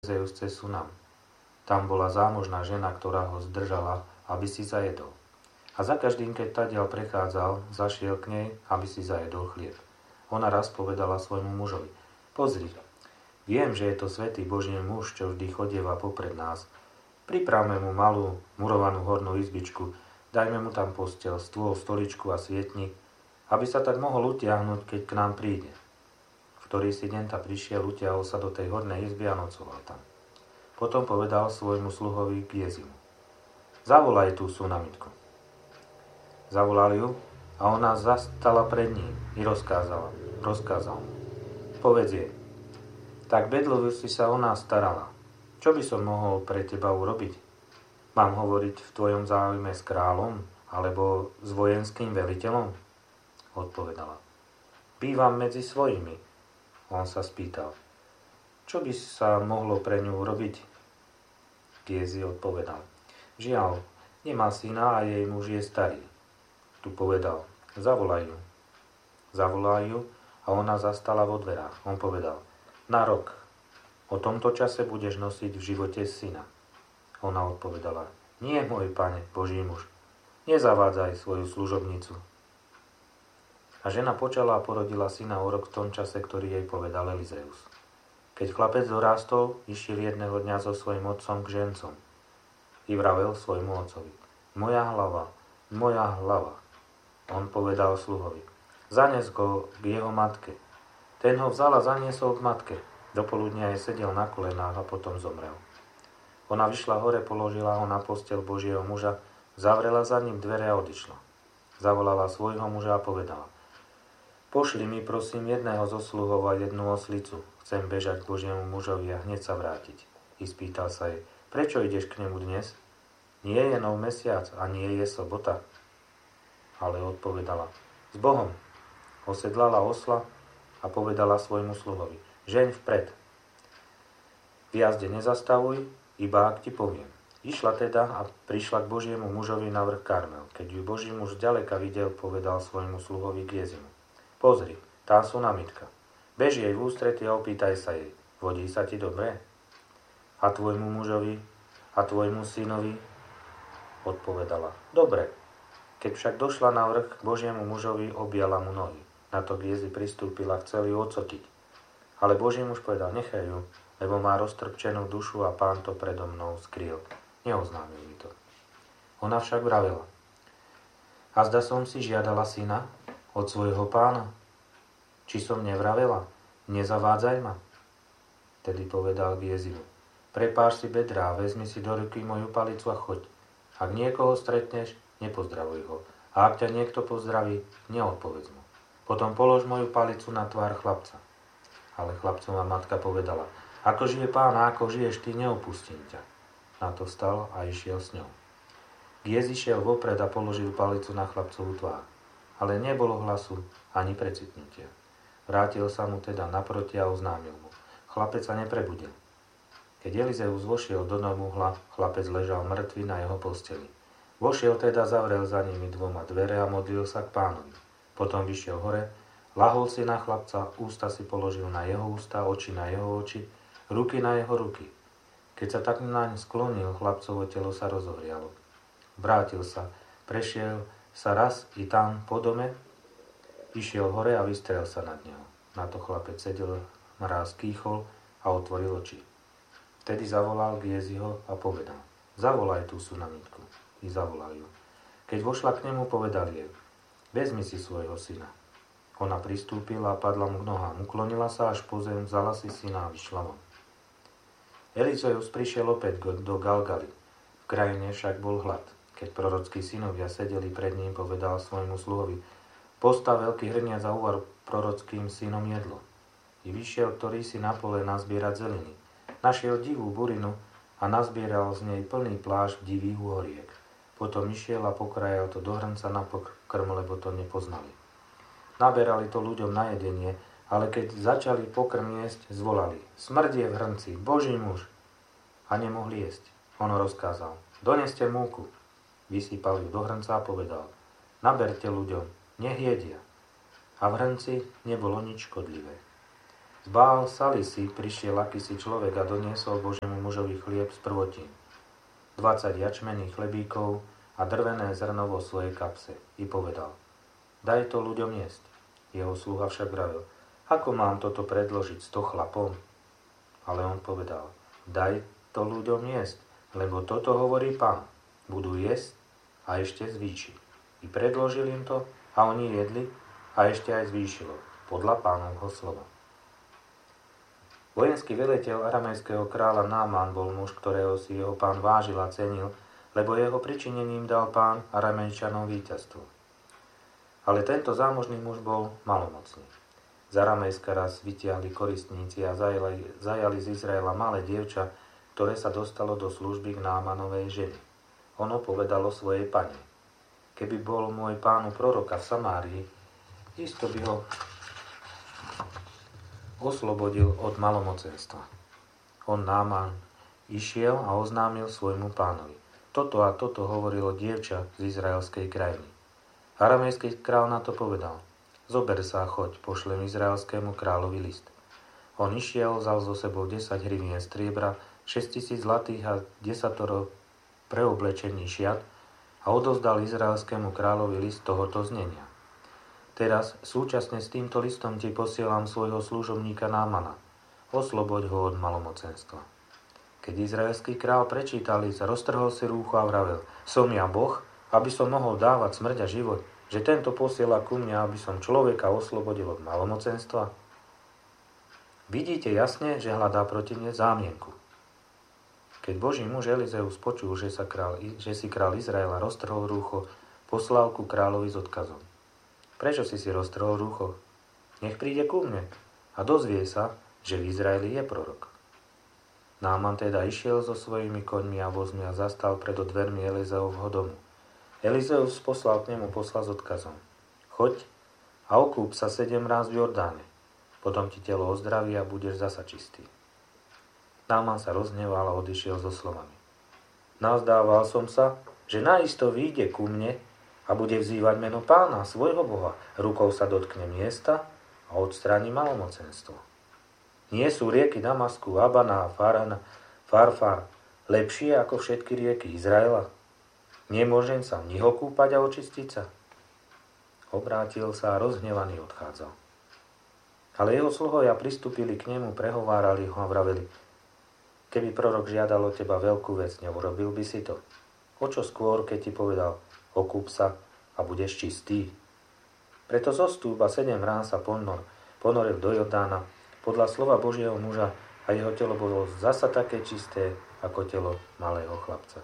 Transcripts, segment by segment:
Elizeus cez Sunam. Tam bola zámožná žena, ktorá ho zdržala, aby si zajedol. A za každým, keď tadiaľ prechádzal, zašiel k nej, aby si zajedol chlieb. Ona raz povedala svojmu mužovi: Pozri, viem, že je to svätý Boží muž, čo vždy chodieva popred nás. Pripravme mu malú, murovanú hornú izbičku, dajme mu tam posteľ, stôl, stoličku a svietnik, aby sa tak mohol utiahnuť, keď k nám príde. V ktorý si deň prišiel, utiahol sa do tej hornej izby a nocoval tam. Potom povedal svojmu sluhovi Gézimu: Zavolaj tú Sunamitku. Zavolal ju a ona zastala pred ním i rozkázal mu: Povedz jej, tak bedlivo si sa o nás starala. Čo by som mohol pre teba urobiť? Mám hovoriť v tvojom záujme s kráľom alebo s vojenským veliteľom? Odpovedala: Bývam medzi svojimi. On sa spýtal: Čo by sa mohlo pre ňu urobiť? Gézi odpovedal: Žiaľ, nemá syna a jej muž je starý. Tu povedal: Zavolaj ju. Zavolaj ju a ona zastala vo dverách. On povedal: Na rok. O tomto čase budeš nosiť v živote syna. Ona odpovedala: Nie, môj pane, Boží muž, nezavádzaj svoju služobnicu. A žena počala a porodila syna o rok v tom čase, ktorý jej povedal Elizeus. Keď chlapec dorástol, išiel jedného dňa so svojím otcom k žencom. I vravel svojmu otcovi: Moja hlava, moja hlava. On povedal sluhovi: Zanes ho k jeho matke. Ten ho vzal a zaniesol k matke. Do poludnia jej sedel na kolenách a potom zomrel. Ona vyšla hore, položila ho na posteľ Božieho muža, zavrela za ním dvere a odišla. Zavolala svojho muža a povedala: Pošli mi prosím jedného zo sluhov a jednu oslicu. Chcem bežať k Božiemu mužovi a hneď sa vrátiť. I spýtal sa jej: Prečo ideš k nemu dnes? Nie je nov mesiac a nie je sobota. Ale odpovedala: S Bohom. Osedlala osla a povedala svojmu sluhovi: Žeň vpred. V jazde nezastavuj, iba ak ti poviem. Išla teda a prišla k Božiemu mužovi na vrch Karmel. Keď ju Boží muž zďaleka videl, povedal svojmu sluhovi Gézimu: Pozri, tá Sunamitka. Bež jej v ústrety a opýtaj sa jej: Vodí sa ti dobre? A tvojmu mužovi a tvojmu synovi? Odpovedala: Dobre. Keď však došla na vrch k Božiemu mužovi, objala mu nohy. Na to Gézi pristúpila, chcel ju odsotiť. Ale Boží muž povedal: Nechaj ju, lebo má roztrpčenú dušu a Pán to predo mnou skrýl. Neoznámil mi to. Ona však vravela: A zda som si žiadala syna od svojho pána? Či som nevravela? Nezavádzaj ma. Tedy povedal Gézimu: Prepáš si bedrá, vezmi si do ruky moju palicu a choď. Ak niekoho stretneš, nepozdravuj ho. A ak ťa niekto pozdraví, neodpovedz mu. Potom polož moju palicu na tvár chlapca. Ale chlapcová matka povedala: Ako žije Pán a ako žiješ ty, neopustím ťa. Na to vstal a išiel s ňou. Gézi šiel vopred a položil palicu na chlapcovú tvár. Ale nebolo hlasu ani precitnutia. Vrátil sa mu teda naproti a oznámil mu: Chlapec sa neprebudil. Keď Elizeus vošiel do domu, chlapec ležal mŕtvy na jeho posteli. Vošiel teda, zavrel za nimi dvoma dvere a modlil sa k Pánovi. Potom vyšiel hore, lahol si na chlapca, ústa si položil na jeho ústa, oči na jeho oči, ruky na jeho ruky. Keď sa tak naň sklonil, chlapcovo telo sa rozohrialo. Vrátil sa, prešiel sa raz i tam po dome, išiel hore a vystrel sa nad neho. Na to chlapec sedel, mráz kýchol a otvoril oči. Vtedy zavolal Géziho a povedal: Zavolaj tú Sunamitku. I zavolal ju. Keď vošla k nemu, povedal jej: Vezmi si svojho syna. Ona pristúpila a padla mu k nohám. Uklonila sa až po zem, vzala si syna a vyšla von. Elizeus prišiel opäť do Galgaly. V krajine však bol hlad. Keď prorockí synovia sedeli pred ním, povedal svojmu sluhovi: Postav veľký hrniec a uvar prorockým synom jedlo. I vyšiel ktorý si na pole nazbierať zeliny. Našiel divú burinu a nazbieral z nej plný plášť divých uhoriek. Potom išiel a pokrajal to do hrnca na pokrm, lebo to nepoznali. Naberali to ľuďom na jedenie, ale keď začali pokrm jesť, zvolali: Smrť je v hrnci, Boží muž! A nemohli jesť. On rozkázal: Doneste múku. Vysypal ju do hrnca a povedal: Naberte ľuďom, nech jedia. A v hrnci nebolo nič škodlivé. Z Baal Salisy prišiel akýsi človek a doniesol Božiemu mužovi chlieb z prvotín, 20 jačmenných chlebíkov a drvené zrno vo svojej kapse. I povedal, daj to ľuďom jesť. Jeho sluha však vravil, ako mám toto predložiť 100 chlapom? Ale on povedal, daj to ľuďom jesť, lebo toto hovorí Pán. Budú jesť a ešte zvýši. I predložil im to a oni jedli a ešte aj zvýšilo, podľa Pánovho slova. Vojenský veliteľ aramejského kráľa Náman bol muž, ktorého si jeho pán vážil a cenil, lebo jeho pričinením dal Pán Aramejčanom víťazstvo. Ale tento zámožný muž bol malomocný. Z Aramejska raz vytiahli koristníci a zajali z Izraela malé dievča, ktoré sa dostalo do služby k Námanovej žene. Ono povedalo svojej pane, keby bol môj pánu proroka v Samárii, isto by ho oslobodil od malomocenstva. On Náman išiel a oznámil svojmu pánovi. Toto a toto hovorilo dievča z izraelskej krajiny. Aramejský kráľ na to povedal, zober sa a choď, pošlem izraelskému kráľovi list. On išiel, vzal so sebou 10 hrivien striebra, 6000 zlatých a 10 preoblečení šiat a odovzdal izraelskému kráľovi list tohoto znenia. Teraz súčasne s týmto listom ti posielam svojho služobníka Námana. Osloboď ho od malomocenstva. Keď izraelský král prečítal list, roztrhol si rúcho a vravel, som ja Boh, aby som mohol dávať smrť a život, že tento posiela ku mne, aby som človeka oslobodil od malomocenstva? Vidíte jasne, že hľadá proti mne zámienku. Keď Boží muž Elizeus počul, že si král Izraela roztrhol rúcho, poslal ku kráľovi s odkazom. Prečo si roztrhol rúcho? Nech príde ku mne a dozvie sa, že v Izraeli je prorok. Náman teda išiel so svojimi koňmi a vozmi a zastal pred dvermi Elizeovho domu. Elizeus poslal k nemu posla s odkazom. Choď a okúp sa 7 ráz v Jordáne. Potom ti telo ozdraví a budeš zasa čistý. Náman sa rozhneval a odišiel so slovami. Nazdával som sa, že naisto vyjde ku mne a bude vzývať meno Pána, svojho Boha. Rukou sa dotkne miesta a odstráni malomocenstvo. Nie sú rieky Damasku, Abana a Farfar lepšie ako všetky rieky Izraela? Nemôžem sa v nich okúpať a očistiť sa? Obrátil sa a rozhnevaný odchádzal. Ale jeho sluhovia pristúpili k nemu, prehovárali ho a vraveli, keby prorok žiadal od teba veľkú vec, neurobil by si to. O čo skôr, keď ti povedal, okúp sa a budeš čistý. Preto zostúp a 7 ráz sa ponoril do Jordána podľa slova Božieho muža a jeho telo bolo zasa také čisté ako telo malého chlapca.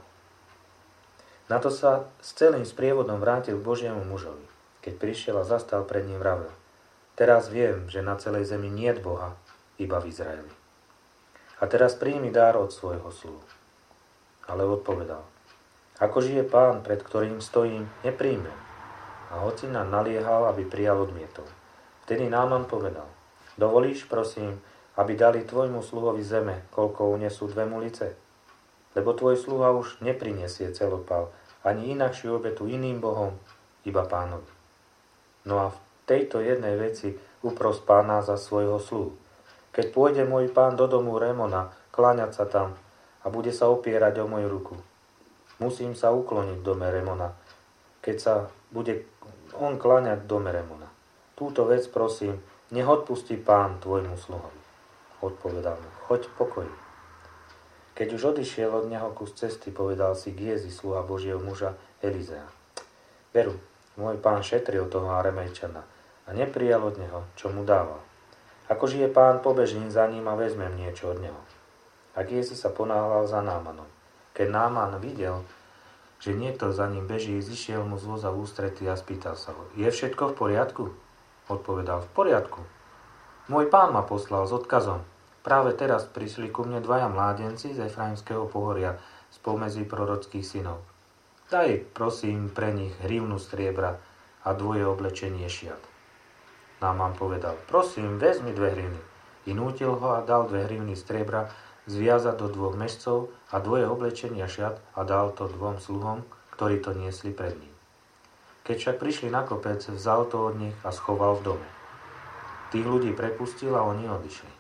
Na to sa s celým sprievodom vrátil k Božiemu mužovi. Keď prišiel a zastal pred ním, vravel, teraz viem, že na celej zemi niet Boha, iba v Izraeli. A teraz príjmi dar od svojho sluhu. Ale odpovedal, ako žije Pán, pred ktorým stojím, nepríjmem. A hoci nám naliehal, aby prijal, odmietol. Vtedy Náman povedal, dovolíš, prosím, aby dali tvojmu sluhovi zeme, koľko unesú 2 mulice? Lebo tvoj sluha už neprinesie celopal, ani inakšiu obetu iným bohom, iba Pánovi. No a v tejto jednej veci upros Pána za svojho sluhu. Keď pôjde môj pán do domu Remona, kláňať sa tam a bude sa opierať o moju ruku, musím sa ukloniť v dome Remona, keď sa bude on kláňať v dome Remona. Túto vec prosím, nech odpustí Pán tvojmu sluhovi. Odpovedal mu, choď v pokoji. Keď už odišiel od neho kus cesty, povedal si Giezi, sluha Božieho muža Elizea. Veru, môj pán šetril toho Aramejčana a neprijal od neho, čo mu dával. Ako žije Pán, pobežím za ním a vezmem niečo od neho. A Giezi sa ponáhľal za Námanom. Keď Náman videl, že niekto za ním beží, zišiel mu z voza v ústrety a spýtal sa ho, je všetko v poriadku? Odpovedal, v poriadku. Môj pán ma poslal s odkazom. Práve teraz prišli ku mne 2 mládenci z Efraimského pohoria spomedzi prorockých synov. Daj, prosím, pre nich hrivnu striebra a 2 oblečenie šiat. Náman povedal, prosím, vezmi 2 hrivny. I nútil ho a dal 2 hrivny striebra zviazať do 2 mešcov a 2 oblečenia šiat a dal to 2 sluhom, ktorí to niesli pred ním. Keď však prišli na kopec, vzal to od nich a schoval v dome. Tých ľudí prepustil a oni odišli.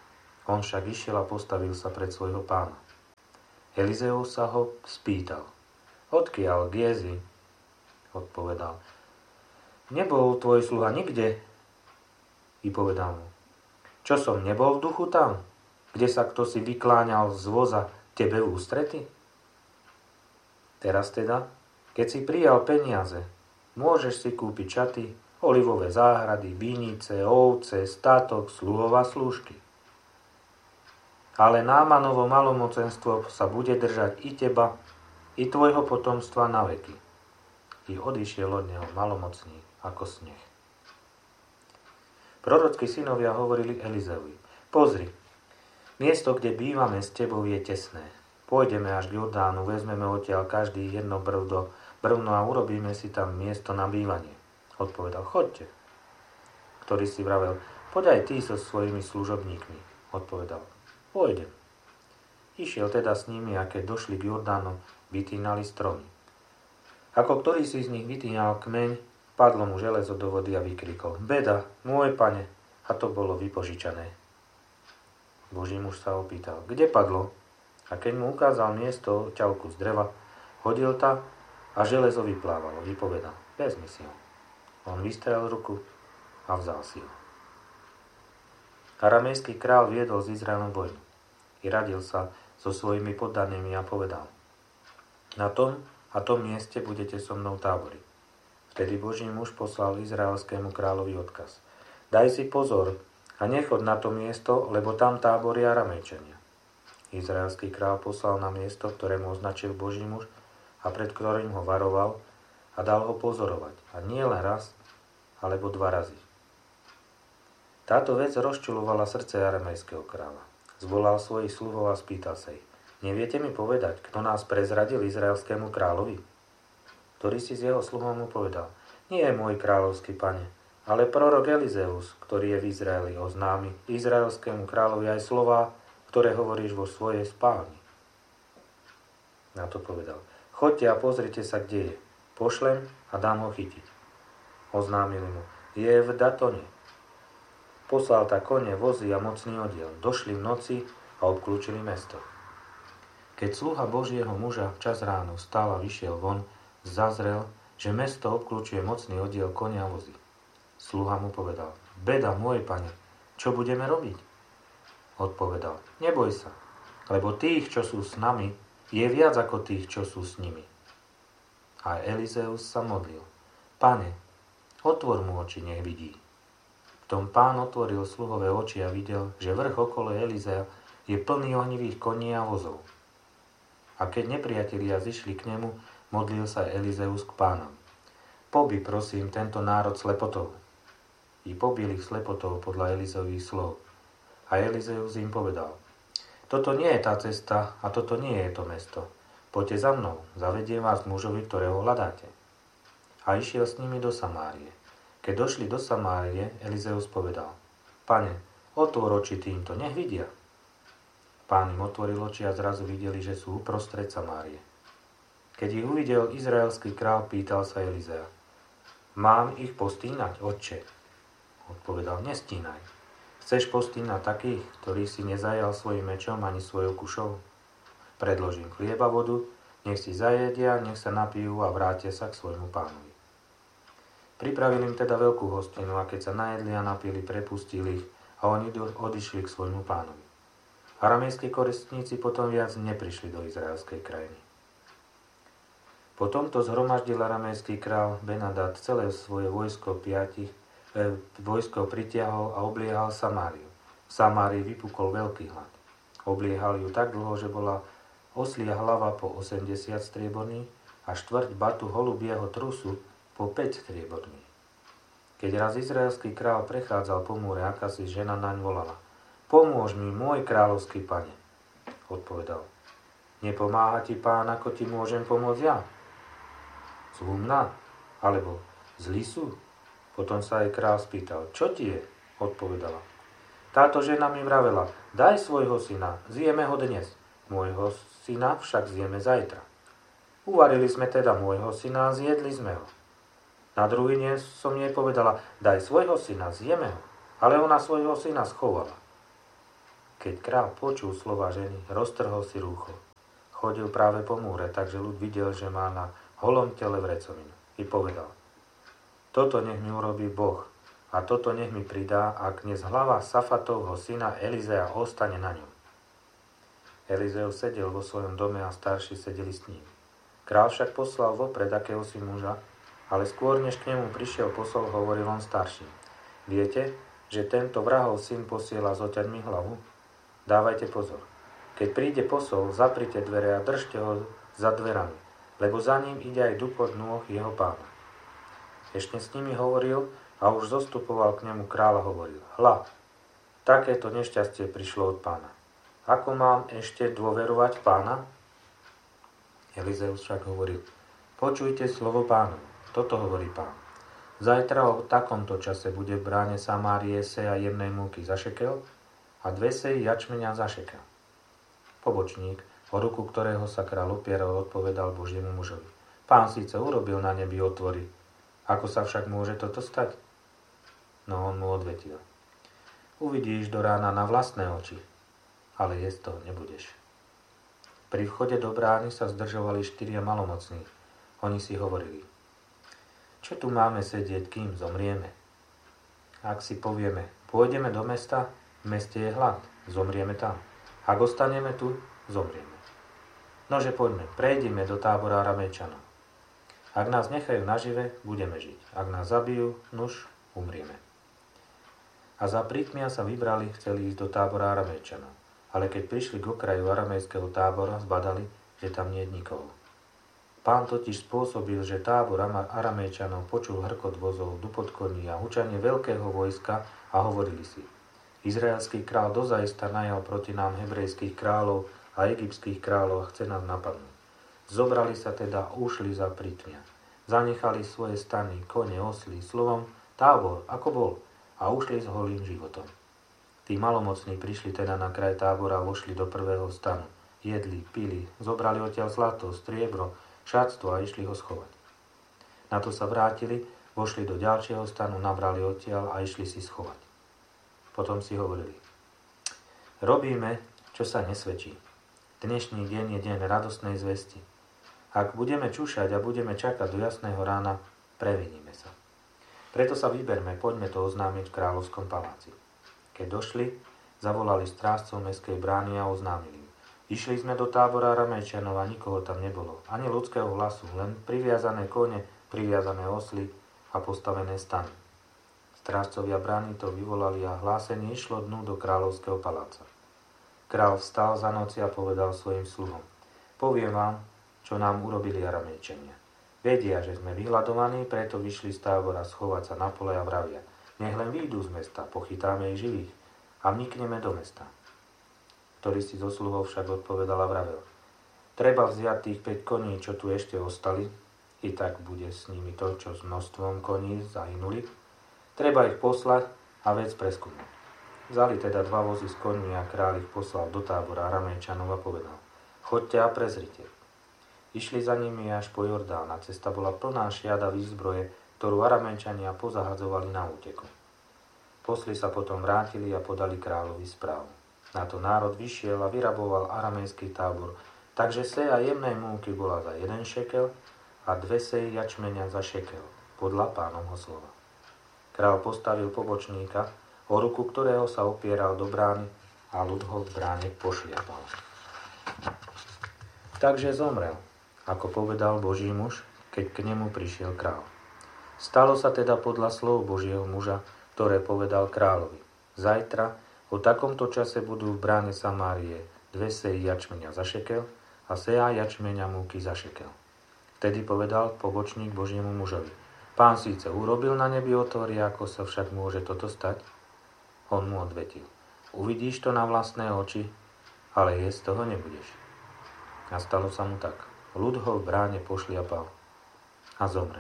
On však išiel a postavil sa pred svojho pána. Elizeus sa ho spýtal: Odkiaľ, Gézi? Odpovedal: Nebol tvoj sluha nikde. I povedal mu: Čo som nebol v duchu tam, kde sa kto si vykláňal z voza tebe v ústrety? Teraz teda, keď si prijal peniaze, môžeš si kúpiť šaty, olivové záhrady, vinice, ovce, statok, sluhov a slúžky. Ale Námanovo malomocenstvo sa bude držať i teba, i tvojho potomstva na veky. I odišiel od neho malomocný ako sneh. Prorockí synovia hovorili Elizeovi: Pozri, miesto, kde bývame s tebou, je tesné. Pôjdeme až k Jordánu, vezmeme odtiaľ každý jedno brvno a urobíme si tam miesto na bývanie. Odpovedal: Choďte. Ktorý si vravel: Poď aj ty so svojimi služobníkmi. Odpovedal: Pôjdem. Išiel teda s nimi, a keď došli k Jordánu, vytínali stromy. Ako ktorý si z nich vytínal kmeň, padlo mu železo do vody a vykrikol: Beda, môj pane! A to bolo vypožičané. Boží muž sa opýtal: Kde padlo? A keď mu ukázal miesto ťavku z dreva, hodil ta a železo vyplávalo. Vypovedal: Vezmi si ho. On vystrel ruku a vzal si ho. Aramejský král viedol s Izraelom vojnu. I radil sa so svojimi poddanými a povedal: Na tom a tom mieste budete so mnou táboriť. Vtedy Boží muž poslal izraelskému kráľovi odkaz: Daj si pozor a nechod na to miesto, lebo tam táboria Aramejčania. Izraelský kráľ poslal na miesto, ktoré mu označil Boží muž a pred ktorým ho varoval, a dal ho pozorovať. A nie len raz, alebo 2 razy. Táto vec rozčuľovala srdce aramejského kráľa. Zvolal svojich sluhov a spýtal sa ich: Neviete mi povedať, kto nás prezradil izraelskému kráľovi? Ktorý si z jeho sluhov mu povedal: Nie je môj kráľovský pane, ale prorok Elizeus, ktorý je v Izraeli, oznámi izraelskému kráľovi aj slová, ktoré hovoríš vo svojej spálni. Na to povedal: Choďte a pozrite sa, kde je. Pošlem a dám ho chytiť. Oznámili mu: Je v Datone. Poslal tak kone, vozy a mocný odiel. Došli v noci a obklúčili mesto. Keď sluha Božieho muža včas ráno vstal a vyšiel von, zazrel, že mesto obklúčuje mocný odiel konia a vozy. Sluha mu povedal: Beda, môj pane, čo budeme robiť? Odpovedal: Neboj sa, lebo tých, čo sú s nami, je viac ako tých, čo sú s nimi. A Elizeus sa modlil: Pane, otvor mu oči, nech vidí. V tom pán otvoril sluhové oči a videl, že vrch okolo Elizea je plný ohnivých koní a vozov. A keď nepriatelia zišli k nemu, modlil sa Elizeus k pánom: Pobi, prosím, tento národ slepotou. I pobil ich slepotou podľa Elizeových slov. A Elizeus im povedal: Toto nie je tá cesta a toto nie je to mesto. Poďte za mnou, zavediem vás k mužovi, ktorého hľadáte. A išiel s nimi do Samárie. Keď došli do Samárie, Elizeus povedal: Pane, otvor oči týmto, nech vidia. Pán im otvoril oči a zrazu videli, že sú uprostred Samárie. Keď ich uvidel izraelský král, pýtal sa Elizea: Mám ich postínať, otče? Odpovedal: Nestínaj. Chceš postínať takých, ktorých si nezajal svojim mečom ani svojou kušou? Predložím chlieb a vodu, nech si zajedia, nech sa napijú a vrátia sa k svojmu pánovi. Pripravili im teda veľkú hostinu a keď sa najedli a napili, prepustili ich a oni odišli k svojmu pánovi. Aramejskí koristníci potom viac neprišli do izraelskej krajiny. Potom to zhromaždil aramejský král Benadad celé svoje vojsko pritiahol a obliehal Samáriu. V Samárii vypukol veľký hlad. Obliehal ju tak dlho, že bola oslia hlava po 80 strieborných a štvrť batu holubieho trusu po 5 strieborných. Keď raz izraelský král prechádzal po múre, akási žena naň volala: Pomôž mi, môj kráľovský pane. Odpovedal: Nepomáha ti pán, ako ti môžem pomôcť ja? Zlumná? Alebo zlí sú? Potom sa jej král spýtal: Čo ti je? Odpovedala: Táto žena mi vravela: Daj svojho syna, zjeme ho dnes. Môjho syna však zjeme zajtra. Uvarili sme teda môjho syna a zjedli sme ho. Na druhý deň som jej povedala: Daj svojho syna, zjeme ho. Ale ona svojho syna schovala. Keď Keď kráľ počul slova ženy, roztrhol si rúcho. Chodil práve po múre, takže ľud videl, že má na holom tele vrecovinu. I povedal: toto nech mi urobí Boh a toto nech mi pridá, ak dnes hlava Safatovho syna Elizea ostane na ňom. Elizeus sedel vo svojom dome a starší sedeli s ním. Král však poslal vopred akéhosi muža, ale skôr než k nemu prišiel posol, hovoril on starším: viete, že tento vrahov syn posiela zoťať mi hlavu? Dávajte pozor. Keď príde posol, zaprite dvere a držte ho za dverami, lebo za ním ide aj dupot nôh jeho pána. Ešte s nimi hovoril a už zostupoval k nemu kráľ a hovoril: hľa, takéto nešťastie prišlo od pána. Ako mám ešte dôverovať pána? Elizeus však hovoril: počujte slovo pánu. Toto hovorí pán. Zajtra o takomto čase bude v bráne Samárie seja jemnej múky za šekel a 2 seji jačmeňa za šekel. Pobočník, o ruku ktorého sa kráľ opieral, odpovedal Božiemu mužovi: pán síce urobil na nebi otvory, ako sa však môže toto stať? No on mu odvetil: uvidíš do rána na vlastné oči, ale jesť toho nebudeš. Pri vchode do brány sa zdržovali 4 malomocní. Oni si hovorili: čo tu máme sedieť, kým zomrieme? Ak si povieme: pôjdeme do mesta, v meste je hlad, zomrieme tam. Ak ostaneme tu, zomrieme. Nože poďme, prejdime do tábora Aramejčanov. Ak nás nechajú nažive, budeme žiť. Ak nás zabijú, nuž, umrieme. A za prítmia sa vybrali, chceli ísť do tábora Aramejčanov. Ale keď prišli k okraju aramejského tábora, zbadali, že tam nie je nikoho. Pán totiž spôsobil, že tábor Aramejčanov počul hrkot vozov, dupot koní a hučanie veľkého vojska a hovorili si: izraelský král dozaista najal proti nám hebrejských kráľov a egyptských kráľov a chce nás napadnúť. Zobrali sa teda, ušli za prítmia. Zanechali svoje stany, kone, osly, slovom tábor, ako bol, a ušli s holým životom. Tí malomocní prišli teda na kraj tábora a vošli do prvého stanu. Jedli, pili, zobrali odtiaľ zlato, striebro, šatstvo a išli ho schovať. Na to sa vrátili, vošli do ďalšieho stanu, nabrali odtiaľ a išli si schovať. Potom si hovorili: robíme, čo sa nesvedčí. Dnešný deň je deň radostnej zvesti. Ak budeme čúšať a budeme čakať do jasného rána, previníme sa. Preto sa vyberme, poďme to oznámiť v kráľovskom paláci. Keď došli, zavolali strážcov mestskej brány a oznámili im: išli sme do tábora Aramejčanov a nikoho tam nebolo, ani ľudského hlasu, len priviazané kone, priviazané osly a postavené stany. Strážcovia brány to vyvolali a hlásenie išlo dnu do kráľovského paláca. Kráľ vstal za noci a povedal svojim sluhom: poviem vám, čo nám urobili Aramejčania. Vedia, že sme vyhľadovaní, preto vyšli z tábora schovať sa na pole a vravia: nech len výjdu z mesta, pochytáme ich živých a vnikneme do mesta. Ktorý si zo sluhov však odpovedal a vravel: treba vziať tých 5 koní, čo tu ešte ostali, i tak bude s nimi to, čo s množstvom koní zahynuli. Treba ich poslať a vec preskúmať. Vzali teda 2 vozy s koňmi a kráľ ich poslal do tábora Aramejčanov a povedal: choďte a prezrite. Išli za nimi až po Jordán a cesta bola plná šiada výzbroje, ktorú Aramejčania pozahadzovali na úteku. Posli sa potom vrátili a podali kráľovi správu. Na to národ vyšiel a vyraboval aramejský tábor, takže seja jemnej múky bola za 1 šekel a 2 seji jačmeňa za šekel, podľa pánovho slova. Kráľ postavil pobočníka, o ruku ktorého sa opieral do brány a ľud ho v bráne pošliapal. Takže zomrel, ako povedal Boží muž, keď k nemu prišiel kráľ. Stalo sa teda podľa slov Božieho muža, ktoré povedal kráľovi: zajtra o takomto čase budú v bráne Samárie 2 seji jačmeňa za šekel a seja jačmeňa múky za šekel. Vtedy povedal pobočník Božiemu mužovi: pán síce urobil na nebi otvory, ako sa však môže toto stať? On mu odvetil: uvidíš to na vlastné oči, ale jesť toho nebudeš. A stalo sa mu tak. Ľud ho v bráne pošliapal a zomrel.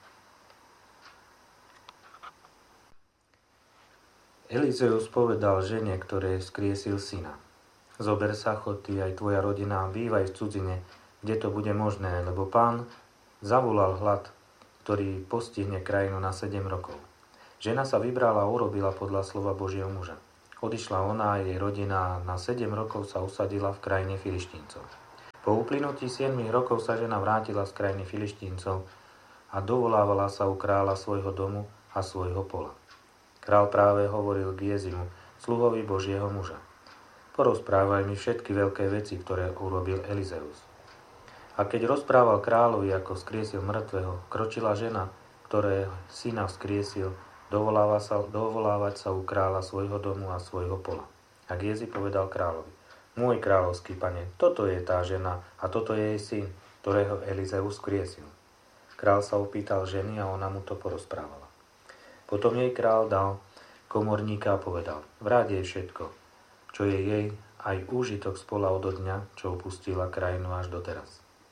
Elizeus povedal žene, ktoré skriesil syna: zober sa, chod ty aj tvoja rodina a bývaj v cudzine, kde to bude možné, lebo pán zavolal hlad, ktorý postihne krajinu na 7 rokov. Žena sa vybrala a urobila podľa slova Božieho muža. Odišla ona a jej rodina a na 7 rokov sa usadila v krajine Filištíncov. Po uplynutí 7 rokov sa žena vrátila z krajiny Filištíncov a dovolávala sa u kráľa svojho domu a svojho pola. Král práve hovoril Gézimu, sluhovi Božieho muža: porozprávaj mi všetky veľké veci, ktoré urobil Elizeus. A keď rozprával kráľovi, ako vzkriesil mŕtvého, kročila žena, ktorého syna vzkriesil, dovolávať sa u kráľa svojho domu a svojho pola. A Gézi povedal kráľovi: môj kráľovský pane, toto je tá žena a toto je jej syn, ktorého Elizeus vzkriesil. Král sa opýtal ženy a ona mu to porozprávala. Potom jej král dal komorníka a povedal: vráť jej všetko, čo je jej, aj úžitok z pola odo dňa, čo opustila krajinu až doteraz.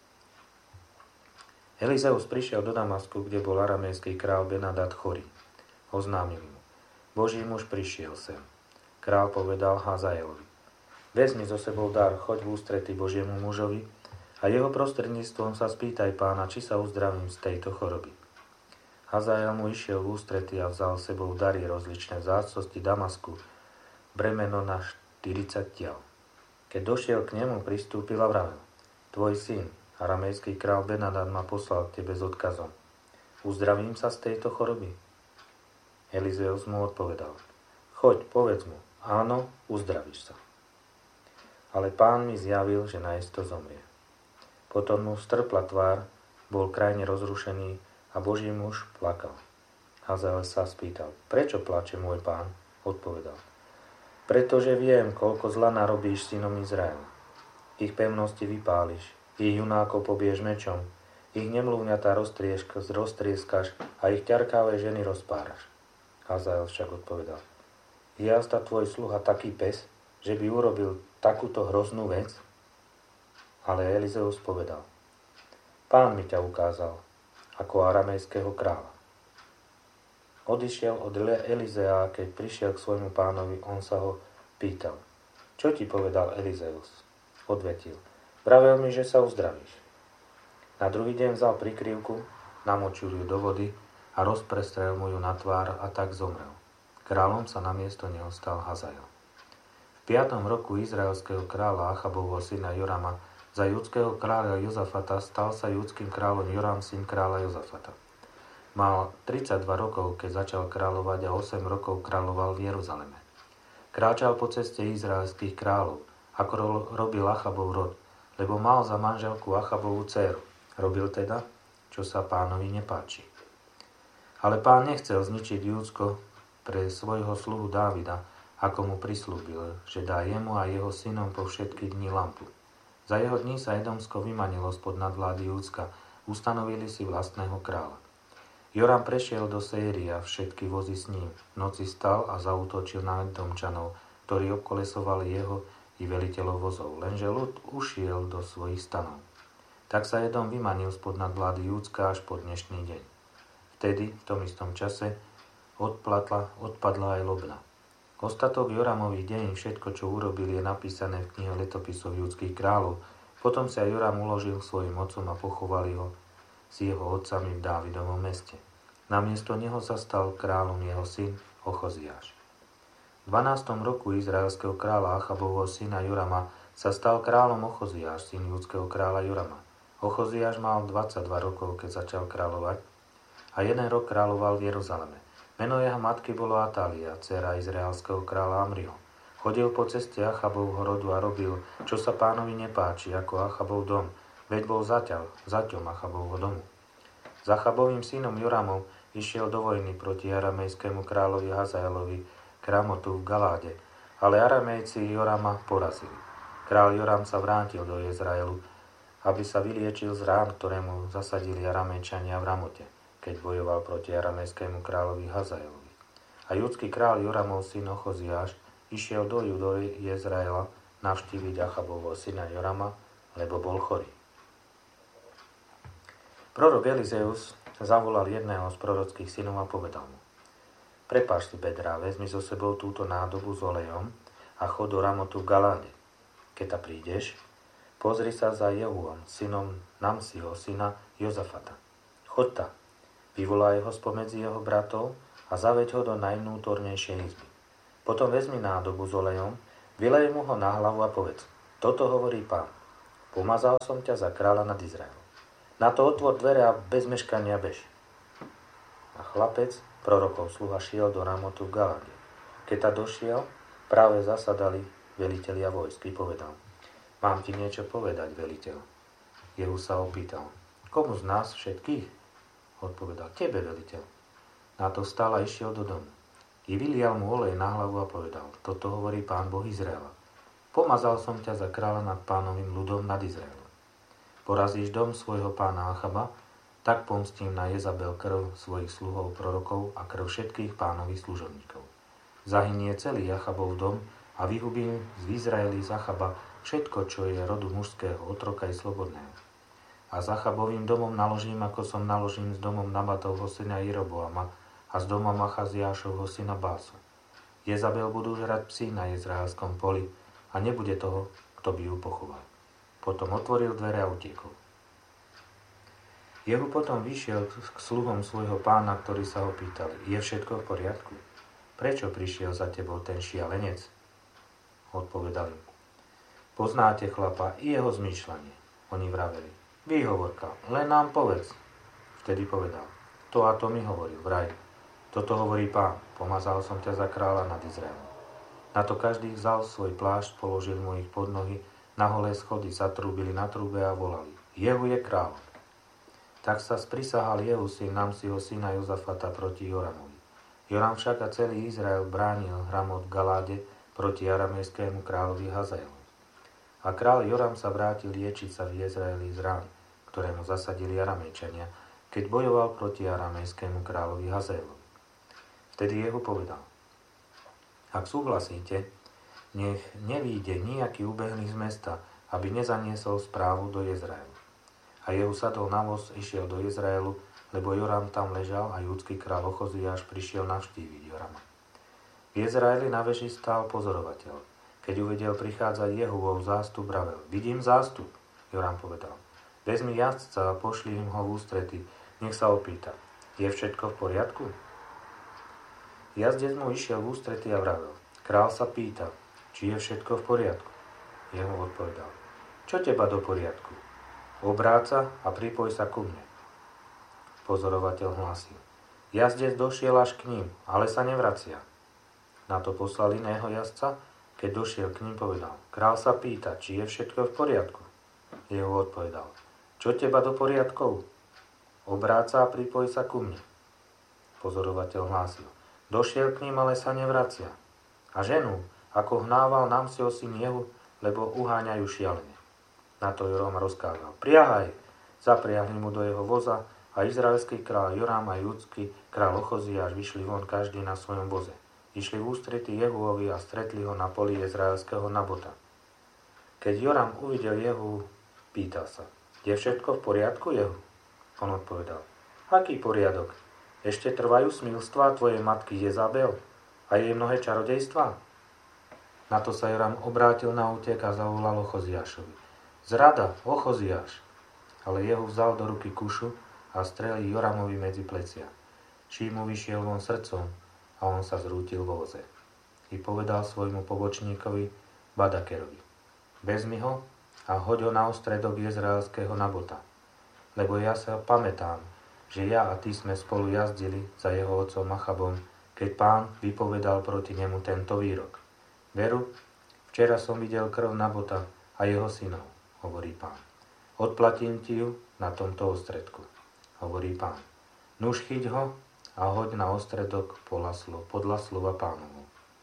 Elizeus prišiel do Damasku, kde bol aramejský král Benadad chorý. Oznámil mu: Boží muž prišiel sem. Král povedal Hazaelovi: vezmi so sebou dar, choď v ústrety Božiemu mužovi a jeho prostredníctvom sa spýtaj pána, či sa uzdravím z tejto choroby. Hazael mu išiel v ústrety a vzal sebou dary rozličné vzácnosti Damasku, bremeno na 40 tiel. Keď došiel k nemu, pristúpil a vravel: tvoj syn, aramejský král Benadad, ma poslal k tebe s odkazom: uzdravím sa z tejto choroby? Elizeus mu odpovedal: choď, povedz mu, áno, uzdravíš sa. Ale pán mi zjavil, že najisto zomrie. Potom mu strpla tvár, bol krajne rozrušený a Boží muž plakal. Hazael sa spýtal: prečo plače môj pán? Odpovedal: pretože viem, koľko zla narobíš synom Izraela. Ich pevnosti vypáliš, ich junákov pobiješ mečom, ich nemluvňatá roztrieskaš a ich ťarkáve ženy rozpáraš. Hazael však odpovedal: je jazda tvoj sluha taký pes, že by urobil takúto hroznú vec? Ale Elizeus povedal: pán mi ťa ukázal ako aramejského kráľa. Odišiel od Elizea a keď prišiel k svojmu pánovi, on sa ho pýtal: čo ti povedal Elizeus? Odvetil: vravel mi, že sa uzdravíš. Na druhý deň vzal prikryvku, namočil ju do vody a rozprestrel mu ju na tvár a tak zomrel. Kráľom sa namiesto neho stal Hazael. V 5. roku izraelského kráľa Achabovho syna Jorama za judského kráľa Jozafata stal sa judským kráľom Joram, syn kráľa Jozafata. Mal 32 rokov, keď začal kráľovať, a 8 rokov kráľoval v Jeruzaleme. Kráčal po ceste izraelských kráľov, ako robil Achabov rod, lebo mal za manželku Achabovú dcéru. Robil teda, čo sa pánovi nepáči. Ale pán nechcel zničiť Júdsko pre svojho sluhu Dávida, ako mu prislúbil, že dá jemu a jeho synom po všetky dni lampu. Za jeho dní sa Edomsko vymanilo spod nadvlády Júdska, ustanovili si vlastného kráľa. Joram prešiel do Série a všetky vozy s ním. V noci stal a zaútočil na Edomčanov, ktorí obkolesovali jeho i veliteľov vozov, lenže ľud ušiel do svojich stanov. Tak sa Edom vymanil spod nadvlády Júdska až po dnešný deň. Vtedy, v tom istom čase, odpadla aj Lobna. Ostatok Joramových dejín, všetko, čo urobil, je napísané v knihe letopisov judských kráľov. Potom sa Joram uložil svojim otcom a pochovali ho s jeho otcami v Dávidovom meste. Namiesto neho sa stal kráľom jeho syn Ochoziáš. V 12. roku izraelského kráľa Achabovho syna Jorama sa stal kráľom Ochoziáš, syn judského kráľa Jorama. Ochoziáš mal 22 rokov, keď začal kráľovať, a 1 rok kráľoval v Jeruzaleme. Meno jeho matky bolo Atália, dcéra izraelského kráľa Amriho. Chodil po ceste Achabovho rodu a robil, čo sa pánovi nepáči, ako Achabov dom, veď bol zaťom Achabovho domu. S Achabovým synom Joramom išiel do vojny proti aramejskému kráľovi Hazaelovi k Ramotu v Galáde, ale Aramejci Jorama porazili. Král Joram sa vrátil do Izraelu, aby sa vyliečil z rán, ktoré mu zasadili Aramejčania v Ramote, keď bojoval proti aramejskému kráľovi Hazaelovi. A judský kráľ Joramov syn Ochoziáš išiel do Izraela navštíviť Achabovho syna Jorama, lebo bol chorý. Prorok Elizeus zavolal jedného z prorockých synov a povedal mu: prepáš si bedrá, vezmi so sebou túto nádobu s olejom a chod do Ramotu v Galáde. Keď ta prídeš, pozri sa za Jehuom, synom Namsiho, syna Jozafata. Choď ta, vyvolaj ho spomedzi jeho bratov a zaveď ho do najvnútornejšej izby. Potom vezmi nádobu s olejom, vylej mu ho na hlavu a povedz, toto hovorí Pán. Pomazal som ťa za kráľa nad Izraelom. Na to otvor dvere a bez meškania bež. A chlapec, prorokov sluha, šiel do Ramotu v Galáde. Keď ta došiel, práve zasadali velitelia vojsky, povedal, mám ti niečo povedať, veliteľ. Jehu sa opýtal, komu z nás všetkých? Odpovedal, tebe, veliteľ. Na to vstal a išiel do domu. I vylial mu olej na hlavu a povedal, toto hovorí Pán Boh Izraela. Pomazal som ťa za kráľa nad Pánovým ľudom nad Izraelom. Porazíš dom svojho pána Achaba, tak pomstím na Jezabel krv svojich sluhov prorokov a krv všetkých Pánových služobníkov. Zahynie celý Achabov dom a vyhubím z Izraeli z Achaba všetko, čo je rodu mužského, otroka i slobodného. A s Achabovým domom naložím, ako som naložím s domom Nabatovho syna Jeroboama a s domom Achaziášovho syna Básu. Jezabel budú žrať psi na izraelskom poli a nebude toho, kto by ju pochoval. Potom otvoril dvere a utiekol. Jehu potom vyšiel k sluhom svojho pána, ktorí sa ho pýtali, je všetko v poriadku? Prečo prišiel za tebou ten šialenec? Odpovedali mu, poznáte chlapa i jeho zmýšľanie. Oni vraveli, výhovorka, len nám povedz. Vtedy povedal, to a to mi hovoril, vraj. Toto hovorí Pán, pomazal som ťa za kráľa nad Izraelom. Na to každý vzal svoj plášť, položil mu ich pod nohy, na holé schody zatrúbili na trúbe a volali, Jehu je kráľ. Tak sa sprisahal Jehu syn Namsiho syna Jozafata proti Joramovi. Joram však a celý Izrael bránil Ramot v Galáde proti aramejskému kráľovi Hazaelovi. A kráľ Joram sa vrátil liečiť sa v Izraeli z rán, ktoré mu zasadili Aramejčania, keď bojoval proti aramejskému kráľovi Hazaelovi. Vtedy Jehu povedal, ak súhlasíte, nech nevíde nejaký ubehlý z mesta, aby nezaniesol správu do Izraelu. A Jehu sadol na voz, išiel do Izraelu, lebo Joram tam ležal a júdsky kráľ Ochoziáš prišiel navštíviť Jorama. V Izraeli na veži stál pozorovateľ. Keď uvidel prichádzať Jehuvov zástup, vravel, vidím zástup. Joram povedal, vezmi jazdca a pošli im ho v ústrety, nech sa opýta, je všetko v poriadku? Jazdec mu išiel v ústrety a vravel, král sa pýta, či je všetko v poriadku. Jehu odpovedal, čo teba do poriadku? Obráca a pripoj sa ku mne. Pozorovateľ hlásil, jazdec došiel až k ním, ale sa nevracia. Na to poslal iného jazdca, keď došiel k ním, povedal, král sa pýta, či je všetko v poriadku. Jehu odpovedal, čo teba do poriadkov? Obráca a pripoj sa ku mne. Pozorovateľ hlásil, došiel k ním, ale sa nevracia. A ženu, ako hnával Namsiho syn Jehu, lebo uháňajú šialene. Na to Joram rozkázal, priahaj, zapriahli mu do jeho voza a izraelský kráľ Joram a judský kráľ Ochoziáš vyšli von každý na svojom voze. Išli v ústrety Jehuovi a stretli ho na poli izraelského Nabota. Keď Joram uvidel Jehu, pýtal sa, je všetko v poriadku, Jehu? On odpovedal, aký poriadok? Ešte trvajú smilstvá tvojej matky Jezabel a jej mnohé čarodejstvá? Na to sa Joram obrátil na útek a zavolal Ochoziášovi. Zrada, Ochoziáš! Ale Jehu vzal do ruky kušu a strelil Joramovi medzi plecia. Šíp mu vyšiel von srdcom a on sa zrútil vo voze. I povedal svojmu pobočníkovi Badakerovi. Vezmi ho a hoď ho na ostredok izraelského Nabota. Lebo ja sa pamätám, že ja a ty sme spolu jazdili za jeho otcom Achabom, keď Pán vypovedal proti nemu tento výrok. Veru, včera som videl krv Nabota a jeho synov, hovorí Pán. Odplatím ti ju na tomto ostredku, hovorí Pán. Nuž chyť ho a hoď na ostredok podľa slova Pánovu.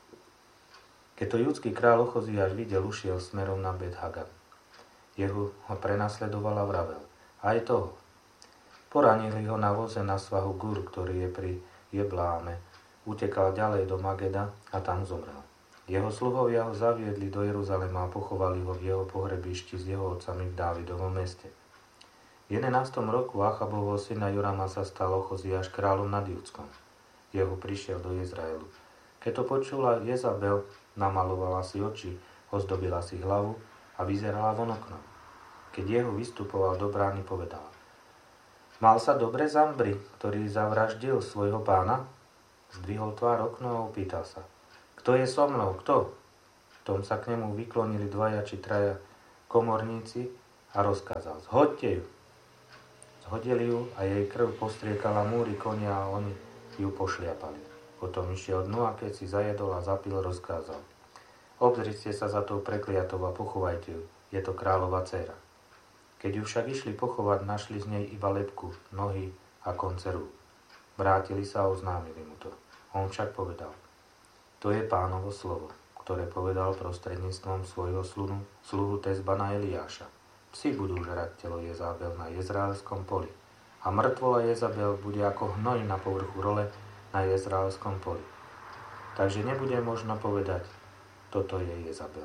Keď to judský kráľ Ochoziáš videl, ušiel smerom na Bet-Hagan. Jehu ho prenasledoval a vravel. Aj toho. Poranili ho na voze na svahu Gur, ktorý je pri Jebláme. Utekal ďalej do Mageda a tam zomrel. Jeho sluhovia ho zaviedli do Jeruzalema a pochovali ho v jeho pohrebišti s jeho otcami v Dávidovom meste. V 11. roku Achabovho syna Jorama sa stal Ochoziáš kráľom nad Judskom. Jehu prišiel do Izraelu. Keď to počula Jezabel, namalovala si oči, ozdobila si hlavu a vyzerala von oknom. Keď Jehu vystupoval do brány, povedala. Mal sa dobre Zambri, ktorý zavraždil svojho pána? Zdvihol tvár okno a opýtal sa. Kto je so mnou? Kto? V tom sa k nemu vyklonili 2 či 3 komorníci a rozkázal: Zhoďte ju. Zhodili ju a jej krv postriekala múry konia a oni ju pošliapali. Potom išiel dnu a keď si zajedol a zapil, rozkázal: Obzrite sa za tou prekliatou a pochovajte ju. Je to kráľova dcéra. Keď ju však išli pochovať, našli z nej iba lebku, nohy a konce rúk. Vrátili sa a oznámili mu to. On však povedal: To je Pánovo slovo, ktoré povedal prostredníctvom svojho sluhu Tezbana Eliáša. Psi budú žrať telo Jezabel na Jezraelskom poli a mŕtvola Jezabel bude ako hnoj na povrchu role na Jezraelskom poli. Takže nebude možno povedať: Toto je Jezabel.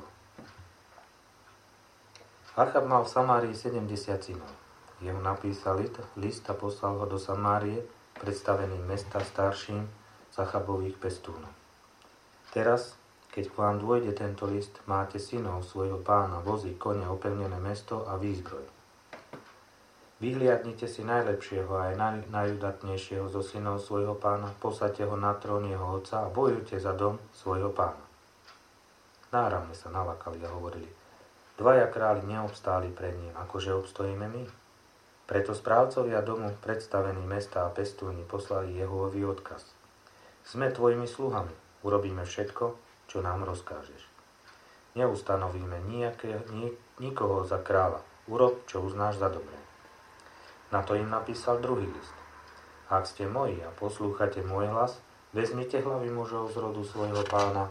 Achab mal v Samárii 70 synov. Jemu napísal list a poslal ho do Samárie, predstavený mesta starším z Achabových pestúnov. Teraz, keď k vám dôjde tento list, máte synov svojho pána, vozy, kone, opevnené mesto a výzbroj. Vyhliadnite si najlepšieho a aj najudatnejšieho zo synov svojho pána, posaďte ho na trón jeho otca a bojujte za dom svojho pána. Náramne sa nalakali a hovorili: 2 králi neobstáli pred ním, akože obstojíme my. Preto správcovia domu, predstavení mesta a pestúni, poslali Jehovovi odkaz: Sme tvojimi sluhami, urobíme všetko, čo nám rozkážeš. Neustanovíme nikoho za kráľa, urob, čo uznáš za dobré. Na to im napísal druhý list: Ak ste moji a poslúchate môj hlas, vezmite hlavy mužov z rodu svojho pána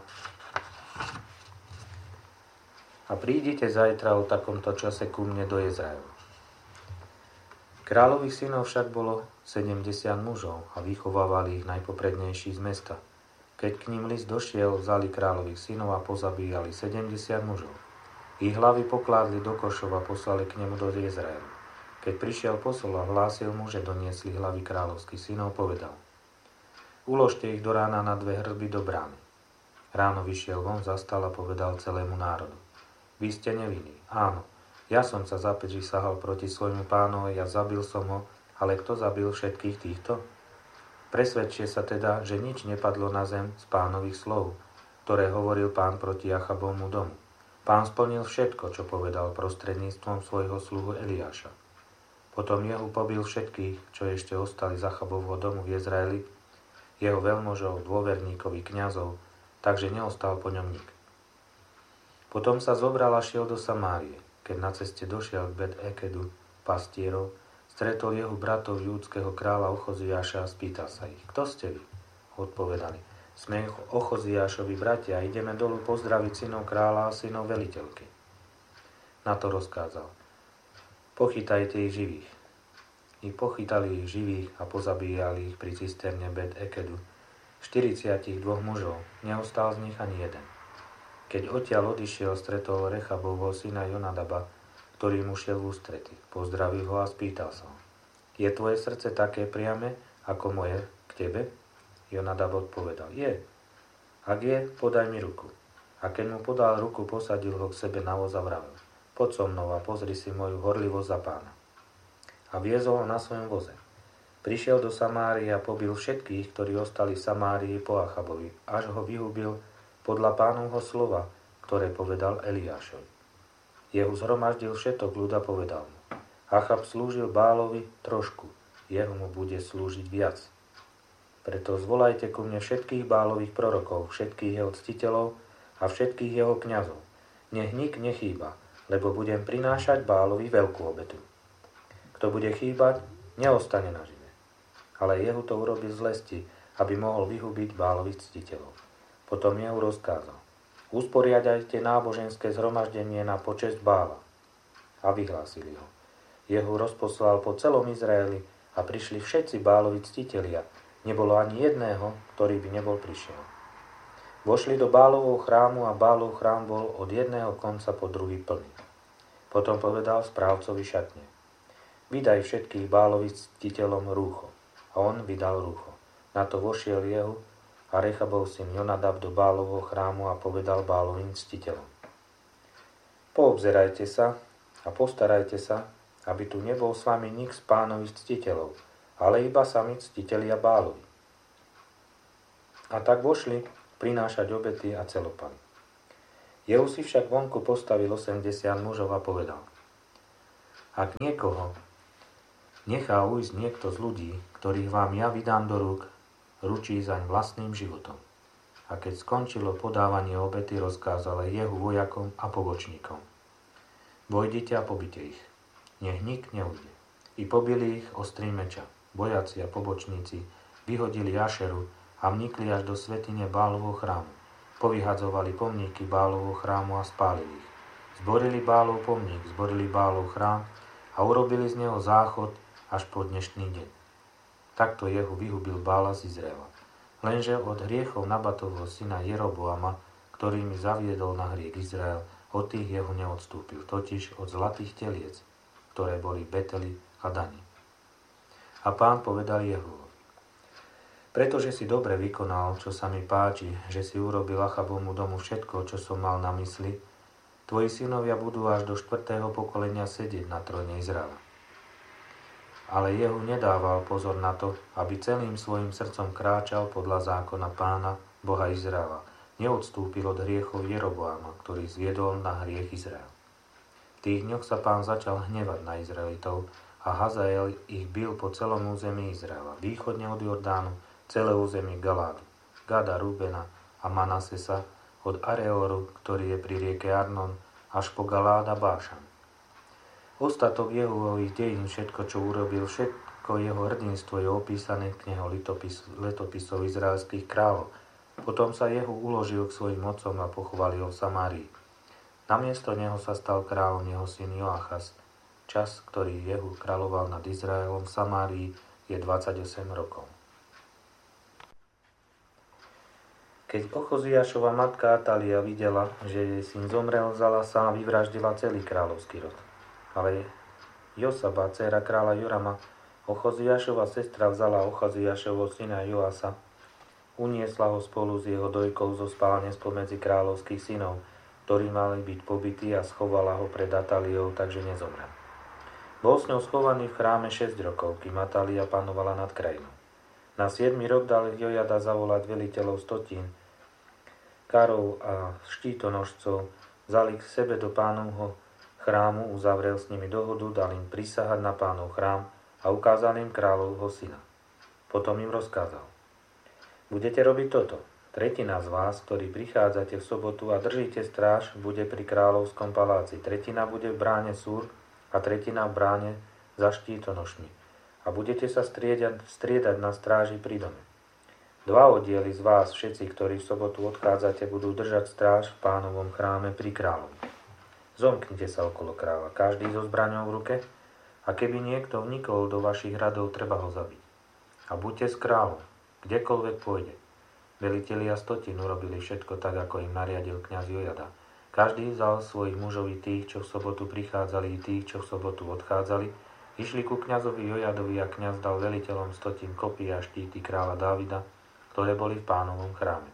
a prídite zajtra o takomto čase ku mne do Izraelu. Kráľových synov však bolo 70 mužov a vychovávali ich najpoprednejší z mesta. Keď k ním list došiel, vzali kráľových synov a pozabíjali 70 mužov. Ich hlavy pokládli do košov a poslali k nemu do Izraelu. Keď prišiel posol a hlásil mu, že doniesli hlavy kráľovských synov, povedal: Uložte ich do rána na 2 hrby do brány. Ráno vyšiel von, zastal a povedal celému národu: Vy ste nevinní. Áno, ja som sa zaprisahal proti svojmu pánovi a zabil som ho, ale kto zabil všetkých týchto? Presvedčte sa teda, že nič nepadlo na zem z pánových slov, ktoré hovoril pán proti Achabovmu domu. Pán splnil všetko, čo povedal prostredníctvom svojho sluhu Eliáša. Potom Jehu pobil všetkých, čo ešte ostali z Achabovho domu v Izraeli, jeho veľmožov, dôverníkov i kňazov, takže neostal po ňom nik. Potom sa zobral a šiel do Samárie. Keď na ceste došiel k Bet-Ekedu pastierov, stretol jeho bratov júdskeho kráľa Ochoziáša a spýtal sa ich: Kto ste vy? Odpovedali: Sme Ochoziášovi bratia a ideme dolu pozdraviť synov kráľa a synov veliteľky. Na to rozkázal: Pochytajte ich živých. I pochytali ich živých a pozabíjali ich pri cisterne Bet-Ekedu 42 mužov, neostal z nich ani jeden. Keď odtiaľ odišiel, stretol Rechabovho syna Jonadaba, ktorý mu šiel v ústrety. Pozdravil ho a spýtal sa: Je tvoje srdce také priame, ako moje k tebe? Jonadab odpovedal: Je. Ak je, podaj mi ruku. A keď mu podal ruku, posadil ho k sebe na voz a vravel: Poď so mnou a pozri si moju horlivosť za pána. A viezol ho na svojom voze. Prišiel do Samárie a pobil všetkých, ktorí ostali v Samárii po Achabovi, až ho vyhubil podľa pánovho slova, ktoré povedal Eliášovi. Jehu zhromaždil všetok ľud a povedal mu: Achab slúžil Bálovi trošku, jeho mu bude slúžiť viac. Preto zvolajte ku mne všetkých Bálových prorokov, všetkých jeho ctiteľov a všetkých jeho kňazov. Nech nik nechýba, lebo budem prinášať Bálovi veľkú obetu. Kto bude chýbať, neostane nažive. Ale Jehu to urobil z lesti, aby mohol vyhubiť Bálových ctiteľov. Potom Jehu rozkázal: Usporiadajte náboženské zhromaždenie na počesť Bála. A vyhlásili ho. Jehu rozposlal po celom Izraeli a prišli všetci Bálovi ctitelia. Nebolo ani jedného, ktorý by nebol prišiel. Vošli do Bálovho chrámu a Bálov chrám bol od jedného konca po druhý plný. Potom povedal správcovi šatne: Vydaj všetkých Bálových ctiteľom rúcho. A on vydal rúcho. Na to vošiel Jehu a Rechabov syn Jonadab do Bálovho chrámu a povedal Bálovým ctiteľom: Poobzerajte sa a postarajte sa, aby tu nebol s vami nik z pánových ctiteľov, ale iba sami ctitelia Bálovi. A tak vošli prinášať obety a celopaly. Jehu si však vonku postavil 80 mužov a povedal: Ak niekoho nechá ujsť niekto z ľudí, ktorých vám ja vydám do rúk, ručí zaň vlastným životom. A keď skončilo podávanie obety, rozkázal Jehu vojakom a pobočníkom: Vojdite a pobite ich, nech nik neujde. I pobili ich ostrým meča. Vojaci a pobočníci vyhodili Ašeru a vnikli až do svätyne Bálovho chrámu. Povyhadzovali pomníky Bálovho chrámu a spálili ich. Zborili Bálov pomník, zborili Bálov chrám a urobili z neho záchod až po dnešný deň. Takto Jehu vyhubil Bála z Izraela. Lenže od hriechov Nabatovho syna Jeroboama, ktorými zaviedol na hriech Izrael, od tých Jehu neodstúpil, totiž od zlatých teliec, ktoré boli v Beteli a Dani. A Pán povedal Jehu: Pretože si dobre vykonal, čo sa mi páči, že si urobil Achabovmu domu všetko, čo som mal na mysli, tvoji synovia budú až do 4. pokolenia sedieť na tróne Izraela. Ale Jehu nedával pozor na to, aby celým svojim srdcom kráčal podľa zákona Pána, Boha Izraela. Neodstúpil od hriechov Jeroboama, ktorý zviedol na hriech Izrael. V tých dňoch sa Pán začal hnevať na Izraelitov a Hazael ich bil po celom území Izraela, východne od Jordánu, celé územie Galádu, Gada, Rúbena a Manasesa, od Areoru, ktorý je pri rieke Arnon, až po Galád a Bášan. Ostatok Jehovových dejín, všetko, čo urobil, všetko jeho hrdinstvo je opísané v knihe letopisov izraelských kráľov. Potom sa Jehu uložil k svojim otcom a pochovali ho v Samárii. Namiesto neho sa stal kráľom jeho syn Joachaz. Čas, ktorý Jehu kráľoval nad Izraelom v Samárii, je 28 rokov. Keď Ochoziášova matka Atália videla, že jej syn zomrel, vzala sa a vyvraždila celý kráľovský rod. Ale Josaba, dcéra kráľa Jorama, Ochoziášova sestra, vzala Ochoziášovho syna Joasa, uniesla ho spolu s jeho dojkou zo spálne spomedzi kráľovských synov, ktorí mali byť pobití, a schovala ho pred Atáliou, takže nezomrel. Bol s ňou schovaný v chráme 6 rokov, kým Atália panovala nad krajinou. Na 7. rok dal Jojada zavolať veliteľov stotín, karov a štítonožcov, vzali k sebe do Pánovho chrámu, uzavrel s nimi dohodu, dal im prisahať na Pánov chrám a ukázal im kráľovho syna. Potom im rozkázal: Budete robiť toto. Tretina z vás, ktorí prichádzate v sobotu a držíte stráž, bude pri kráľovskom paláci. Tretina bude v bráne Súr a tretina v bráne za štítonošmi. A budete sa striedať na stráži pri dome. 2 oddiely z vás, všetci, ktorí v sobotu odchádzate, budú držať stráž v Pánovom chráme pri kráľovi. Zomknite sa okolo kráľa, každý so zbraňou v ruke, a keby niekto vnikol do vašich radov, treba ho zabiť. A buďte s kráľom, kdekoľvek pôjde. Velitelia stotín urobili všetko tak, ako im nariadil kňaz Jojada. Každý vzal svojich mužov, i tých, čo v sobotu prichádzali, i tých, čo v sobotu odchádzali, išli ku kňazovi Jojadovi a kňaz dal veliteľom stotín kopy a štíty kráľa Dávida, ktoré boli v Pánovom chráme.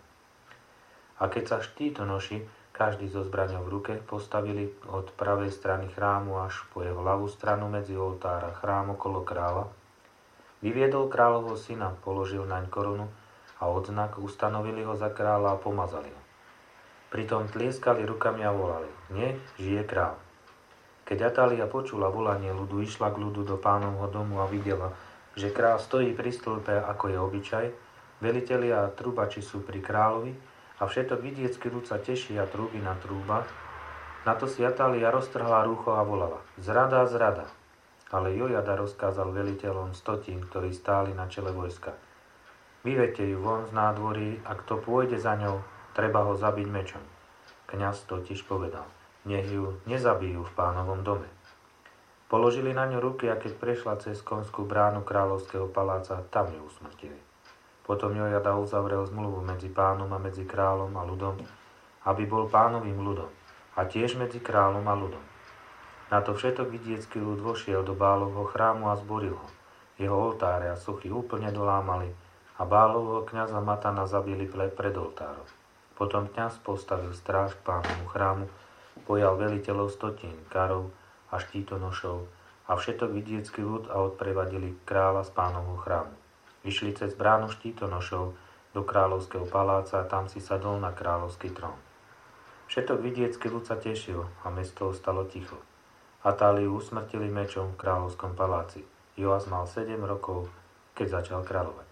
A keď sa štítonoši, každý so zbraňou v ruke, postavili od pravej strany chrámu až po jeho ľavú stranu medzi oltár a chrám okolo kráľa, vyviedol kráľovho syna, položil naň korunu a odznak, ustanovili ho za kráľa a pomazali ho. Pritom tlieskali rukami a volali: Nech žije kráľ. Keď Atália počula volanie ľudu, išla k ľudu do Pánovho domu a videla, že kráľ stojí pri stĺpe, ako je obyčaj, velitelia a trubači sú pri kráľovi a všetok vidiecký ľud sa teší a trúbi na trúbach. Na to si Atália roztrhla rúcho a volala: Zrada, zrada! Ale Jojada rozkázal veliteľom stotín, ktorí stáli na čele vojska: Vyvedte ju von z nádvorí, a kto pôjde za ňou, treba ho zabiť mečom. Kňaz totiž povedal: Nech ju nezabijú v Pánovom dome. Položili na ňu ruky, a keď prešla cez konskú bránu kráľovského paláca, tam ju usmrtili. Potom Jojada uzavrel zmluvu medzi Pánom a medzi kráľom a ľudom, aby bol Pánovým ľudom, a tiež medzi kráľom a ľudom. Na to všetok vidiecký ľud vošiel do Bálovho chrámu a zboril ho. Jeho oltáre a sochy úplne dolámali a Bálovho kňaza Matana zabili pred oltárom. Potom kňaz postavil stráž k Pánovmu chrámu, pojal veliteľov stotín, karov a štítonošov a všetok vidiecký ľud a odprevadili kráľa z Pánovho chrámu. Išli cez bránu štítonošov, do kráľovského paláca a tam si sadol na kráľovský trón. Všetok vidiecký ľud sa tešil a mesto ostalo ticho. Atáliu usmrtili mečom v kráľovskom paláci. Joas mal 7 rokov, keď začal kráľovať.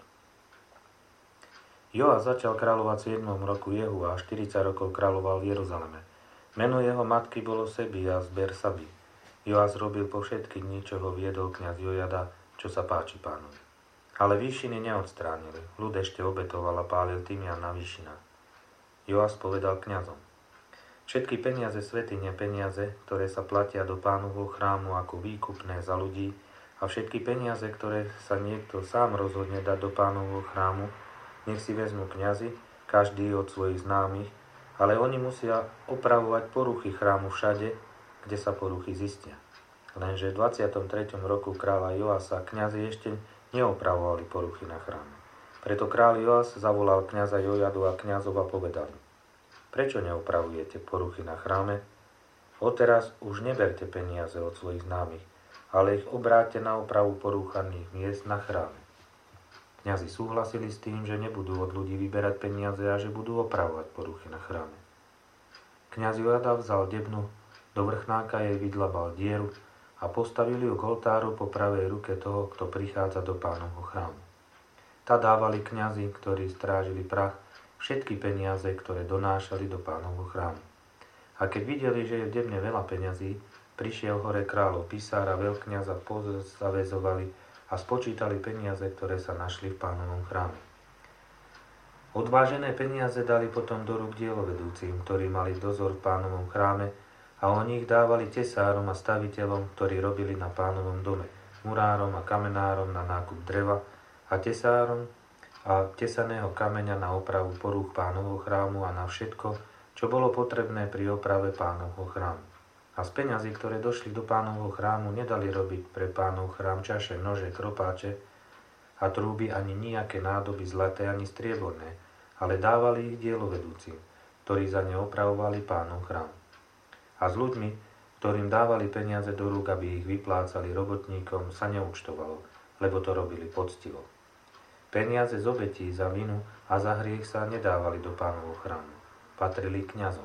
Joas začal kráľovať v 7. roku Jehu a 40 rokov kráľoval v Jeruzaleme. Meno jeho matky bolo Sebia z Bersaby. Joas robil po všetky dni, čo ho viedol kňaz Jojada, čo sa páči pánovi. Ale výšiny neodstránili. Ľud ešte obetoval a pálil tymian na výšinách. Joas povedal kňazom: všetky peniaze svätyne, peniaze, ktoré sa platia do Pánovho chrámu ako výkupné za ľudí, a všetky peniaze, ktoré sa niekto sám rozhodne dať do Pánovho chrámu, nech si vezmú kňazi, každý od svojich známych, ale oni musia opravovať poruchy chrámu všade, kde sa poruchy zistia. Lenže v 23. roku kráľa Joasa kňazi ešte neopravovali poruchy na chráme. Preto kráľ Joas zavolal kňaza Jojadu a kňazov a povedal: prečo neopravujete poruchy na chráme? Odteraz už neberte peniaze od svojich známych, ale ich obráťte na opravu porúchaných miest na chráme. Kňazi súhlasili s tým, že nebudú od ľudí vyberať peniaze a že budú opravovať poruchy na chráme. Kňaz Jojada vzal debnu, do vrchnáka jej vydlabal dieru a postavili ju k oltáru po pravej ruke toho, kto prichádza do Pánovho chrámu. Tá dávali kňazi, ktorí strážili prach, všetky peniaze, ktoré donášali do Pánovho chrámu. A keď videli, že je v debne veľa peňazí, prišiel hore kráľov Pisár a veľkňaza pozavezovali a spočítali peniaze, ktoré sa našli v Pánovom chráme. Odvážené peniaze dali potom do rúk dielovedúcim, ktorí mali dozor v Pánovom chráme, a oni ich dávali tesárom a staviteľom, ktorí robili na Pánovom dome, murárom a kamenárom na nákup dreva a tesárom a tesaného kameňa na opravu porúch Pánovho chrámu a na všetko, čo bolo potrebné pri oprave Pánovho chrámu. A z peňazí, ktoré došli do Pánovho chrámu, nedali robiť pre Pánov chrám čaše, nože, kropáče a trúby ani nejaké nádoby zlaté ani strieborné, ale dávali ich dielovedúcim, ktorí za ne opravovali Pánov chrám. A s ľuďmi, ktorým dávali peniaze do rúk, aby ich vyplácali robotníkom, sa neúčtovalo, lebo to robili poctivo. Peniaze z obetí za vinu a za hriech sa nedávali do Pánovho chrámu, patrili kňazom.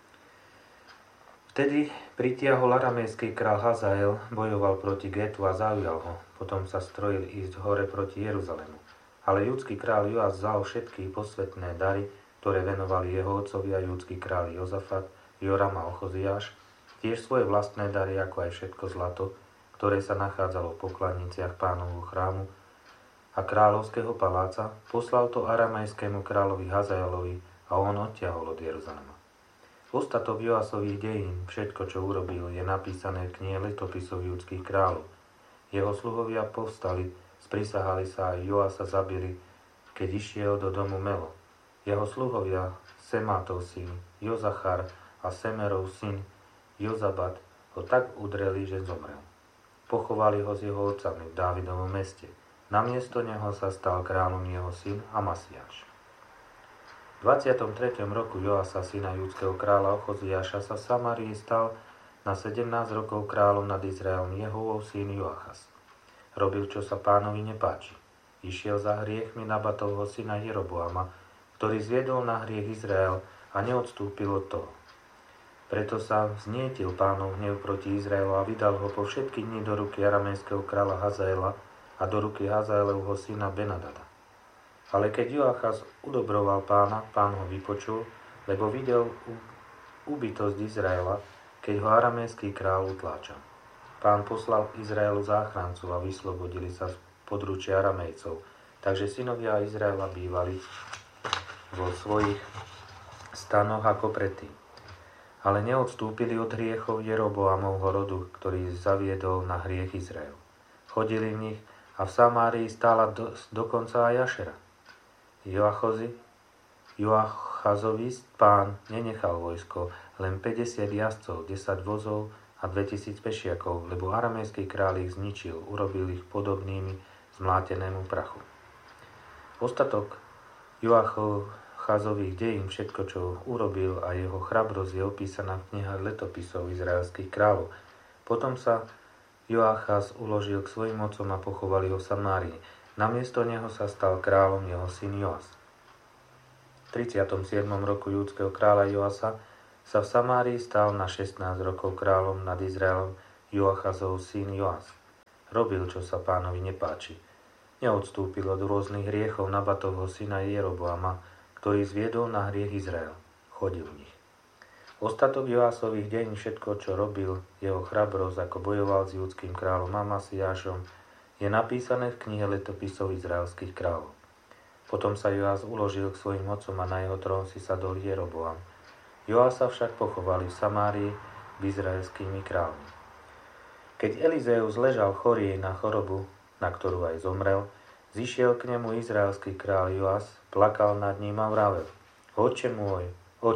Vtedy pritiahol aramejský král Hazael, bojoval proti Getu a zaujal ho. Potom sa strojil ísť hore proti Jeruzalému. Ale judský král Joas vzal všetky posvetné dary, ktoré venovali jeho otcovia judský král Jozafat, Joram a Ochoziáš, tiež svoje vlastné dary, ako aj všetko zlato, ktoré sa nachádzalo v pokladniciach Pánovho chrámu a kráľovského paláca, poslal to aramejskému kráľovi Hazaelovi a on odtiahol od Jeruzalema. Ostatok Joasových dejín, všetko, čo urobil, je napísané v knihe letopisov judských kráľov. Jeho sluhovia povstali, sprisahali sa a Joasa zabili, keď išiel do domu Melo. Jeho sluhovia, Semátov syn, Jozachar a Semerov syn, Jozabat, ho tak udreli, že zomrel. Pochovali ho s jeho otcami v Dávidovom meste. Namiesto neho sa stal kráľom jeho syn Amasiáš. V 23. roku Joasa, syna judského kráľa Ochoziáša, sa v Samárii stal na 17 rokov kráľom nad Izraelom Jehovov syn Joachas. Robil, čo sa Pánovi nepáči. Išiel za hriechmi Nabatovho syna Jeroboama, ktorý zviedol na hriech Izrael a neodstúpil od toho. Preto sa vznietil Pánov hnev proti Izraelu a vydal ho po všetky dni do ruky aramejského kráľa Hazaela a do ruky Hazaelovho syna Benadada. Ale keď Joachaz udobroval Pána, Pán ho vypočul, lebo videl úbytosť Izraela, keď ho aramejský kráľ utláčal. Pán poslal Izraelu záchrancov a vyslobodili sa z područia Aramejcov, takže synovia Izraela bývali vo svojich stanoch ako predtým. Ale neodstúpili od hriechov Jeroboamovho rodu, ktorý zaviedol na hriech Izrael. Chodili v nich a v Samárii stála dokonca aj Ašera. Joachazovi pán nenechal vojsko, len 50 jazdcov, 10 vozov a 2000 pešiakov, lebo aramejský kráľ ich zničil, urobil ich podobnými zmlátenému prachu. Ostatok Joachazových dejín, všetko, čo urobil a jeho chrabrosť je opísaná v knihách letopisov izraelských kráľov. Potom sa Joachaz uložil k svojim otcom a pochovali ho v Samárii. Namiesto neho sa stal kráľom jeho syn Joas. 37. roku júdskeho kráľa Joasa sa v Samárii stal na 16 rokov kráľom nad Izraelom Joachazov syn Joas. Robil, čo sa pánovi nepáči. Neodstúpil od rôznych hriechov Nabatovho syna Jeroboama, ktorý zviedol na hriech Izrael. Chodil v nich. Ostatok Joásových deň, všetko, čo robil, jeho chrabrosť, ako bojoval s judským kráľom Amasiášom, je napísané v knihe letopisov izraelských kráľov. Potom sa Joás uložil k svojim otcom a na jeho trón si sadol Jeroboam. Joása však pochovali v Samárii izraelskými kráľmi. Keď Elizeus ležal chorý na chorobu, na ktorú aj zomrel, zišiel k nemu izraelský kráľ Joás, plakal nad ním a vravel: Oče môj,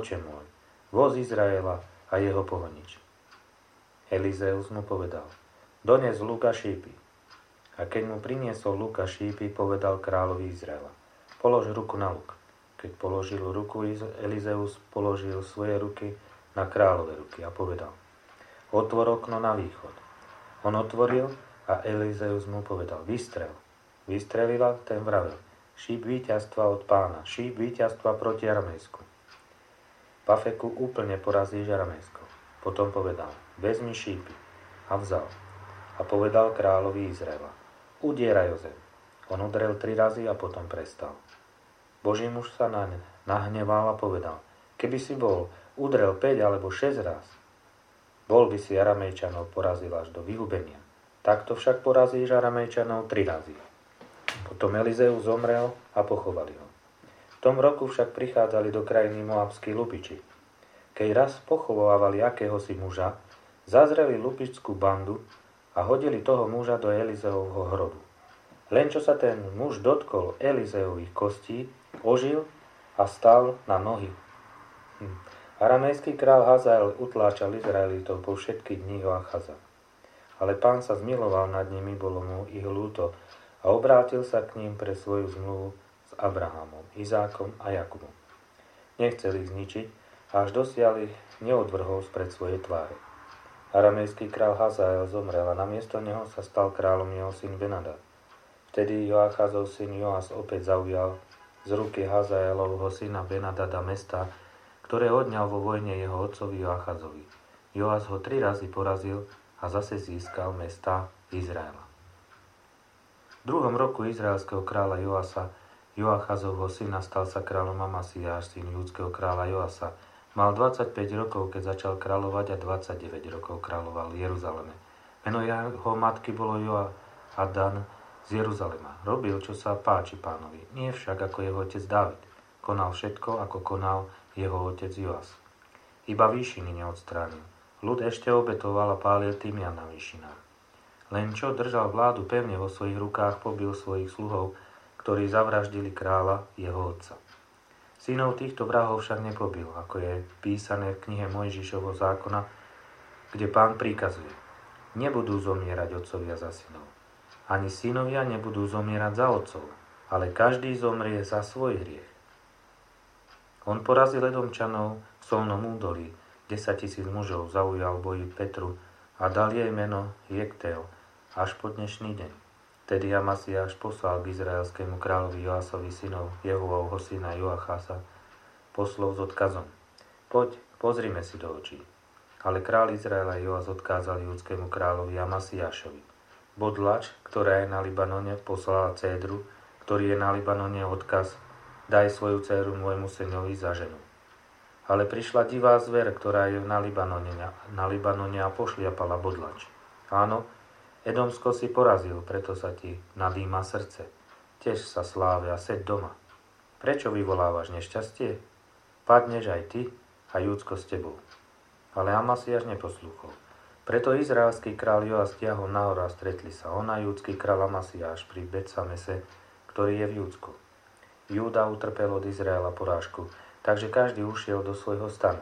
voz Izraela a jeho pohonič. Elizeus mu povedal: Dones luk a šípy. A keď mu priniesol luk a šípy, povedal kráľovi Izraela: Polož ruku na luk. Keď položil ruku, Elizeus položil svoje ruky na kráľové ruky a povedal: Otvor okno na východ. On otvoril a Elizeus mu povedal: Vystrel. Vystrelila, ten vravel: Šíp víťazstva od pána, šíp víťazstva proti Aramejsku. Pafeku úplne porazíš Aramejsko. Potom povedal: Vezmi šípy. A vzal. A povedal kráľovi Izraela: Udieraj o zem. On udrel 3 razy a potom prestal. Boží muž sa naň nahneval a povedal: Keby si bol udrel 5 alebo 6 raz, bol by si Aramejčanov porazil až do vyhubenia. Takto však porazíš Aramejčanov 3 razy. Potom Elizeus zomrel a pochovali ho. V tom roku však prichádzali do krajiny moabskí lupiči. Keď raz pochovávali akéhosi muža, zazreli lupičskú bandu a hodili toho muža do Elizeovho hrobu. Len čo sa ten muž dotkol Elizeových kostí, ožil a stal na nohy. Aramejský král Hazael utláčal Izraelitov po všetky dni Joachaza. Ale Pán sa zmiloval nad nimi, bolo mu ich ľúto a obrátil sa k ním pre svoju zmluvu s Abrahamom, Izákom a Jakubom. Nechcel ich zničiť, až dosiaľ ich neodvrhol spred svojej tváre. Aramejský král Hazael zomrel a namiesto neho sa stal kráľom jeho syn Benadad. Vtedy Joachazov syn Joas opäť zaujal z ruky Hazaelovho syna Benadada mesta, ktoré odňal vo vojne jeho otcovi Joachazovi. Joas ho 3 razy porazil a zase získal mesta Izraela. V 2. roku izraelského kráľa Joasa, Joachazovho syna, stal sa kráľom Amasiáš, syn judského kráľa Joasa. Mal 25 rokov, keď začal kráľovať, a 29 rokov kráľoval v Jeruzaleme. Meno jeho matky bolo Joadan z Jeruzalema. Robil, čo sa páči Pánovi, nie však ako jeho otec Dávid. Konal všetko, ako konal jeho otec Joas. Iba výšiny neodstránil. Ľud ešte obetoval a pálil tymian na výšinách. Len čo držal vládu pevne vo svojich rukách, pobil svojich sluhov, ktorí zavraždili kráľa, jeho otca. Synov týchto vrahov však nepobil, ako je písané v knihe Mojžišovho zákona, kde Pán prikazuje: Nebudú zomierať otcovia za synov. Ani synovia nebudú zomierať za otcov, ale každý zomrie za svoj hriech. On porazil Edomčanov v Solnom údolí, 10 000 mužov zaujal boji Petru a dal jej meno Jektel až po dnešný deň. Tedy Amasiáš poslal k izraelskému kráľovi Joasovi synov Jehuovho syna Joachaza poslov s odkazom: Poď, pozrime si do očí. Ale kráľ Izraela Joas odkázal judskému kráľovi Amasiášovi: Bodlač, ktorá je na Libanone, poslala Cédru, ktorý je na Libanone, odkaz: Daj svoju dcéru môjmu synovi za ženu. Ale prišla divá zver, ktorá je na Libanone a pošliapala bodlač. Áno, Edomsko si porazil, preto sa ti nadýma srdce. Tež sa sláve a seď doma. Prečo vyvolávaš nešťastie? Padneš aj ty a Júdsko s tebou. Ale Amasiáš neposlúchol. Preto izraelský kráľ Joas stiahol nahor a stretli sa on a júdsky kráľ Amasiáš pri Betsamese, ktorý je v Júdsku. Júda utrpel od Izraela porážku, takže každý ušiel do svojho stanu.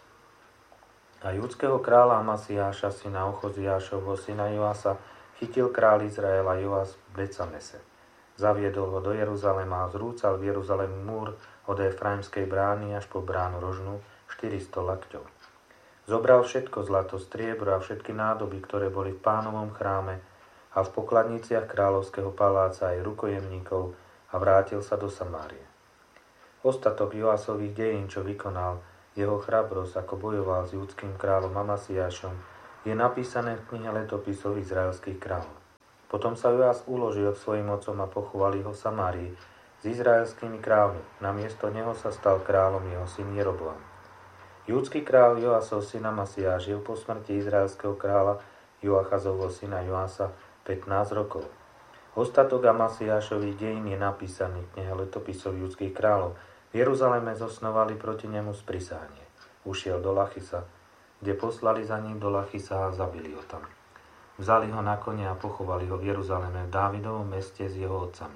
A júdskeho kráľa Amasiáša, syna Ochoziášovho, syna Joasa, chytil kráľ Izraela Joas v Betsamese. Zaviedol ho do Jeruzalema a zrúcal v Jeruzalemu múr od Efraimskej brány až po bránu rožnú 400 lakťov. Zobral všetko zlato, striebro a všetky nádoby, ktoré boli v Pánovom chráme a v pokladniciach kráľovského paláca aj rukojemníkov, a vrátil sa do Samárie. Ostatok Joasových dejín, čo vykonal, jeho chrabrosť, ako bojoval s judským kráľom Amasiášom, je napísané v knihe letopisov izraelských kráľov. Potom sa Joas uložil k svojim otcom a pochovali ho v Samárii s izraelskými kráľmi. Namiesto neho sa stal kráľom jeho syn Jeroboam. Judský kráľ Joasov syn Amasiáš žil po smrti izraelského kráľa Joachazovho syna Joasa 15 rokov. Ostatok Amasiášových dejín je napísaný v knihe letopisov judských kráľov. V Jeruzaleme zosnovali proti nemu sprisahanie. Ušiel do Lachisa, kde poslali za ním do Lachisa a zabili ho tam. Vzali ho na kone a pochovali ho v Jeruzaleme v Dávidovom meste s jeho otcami.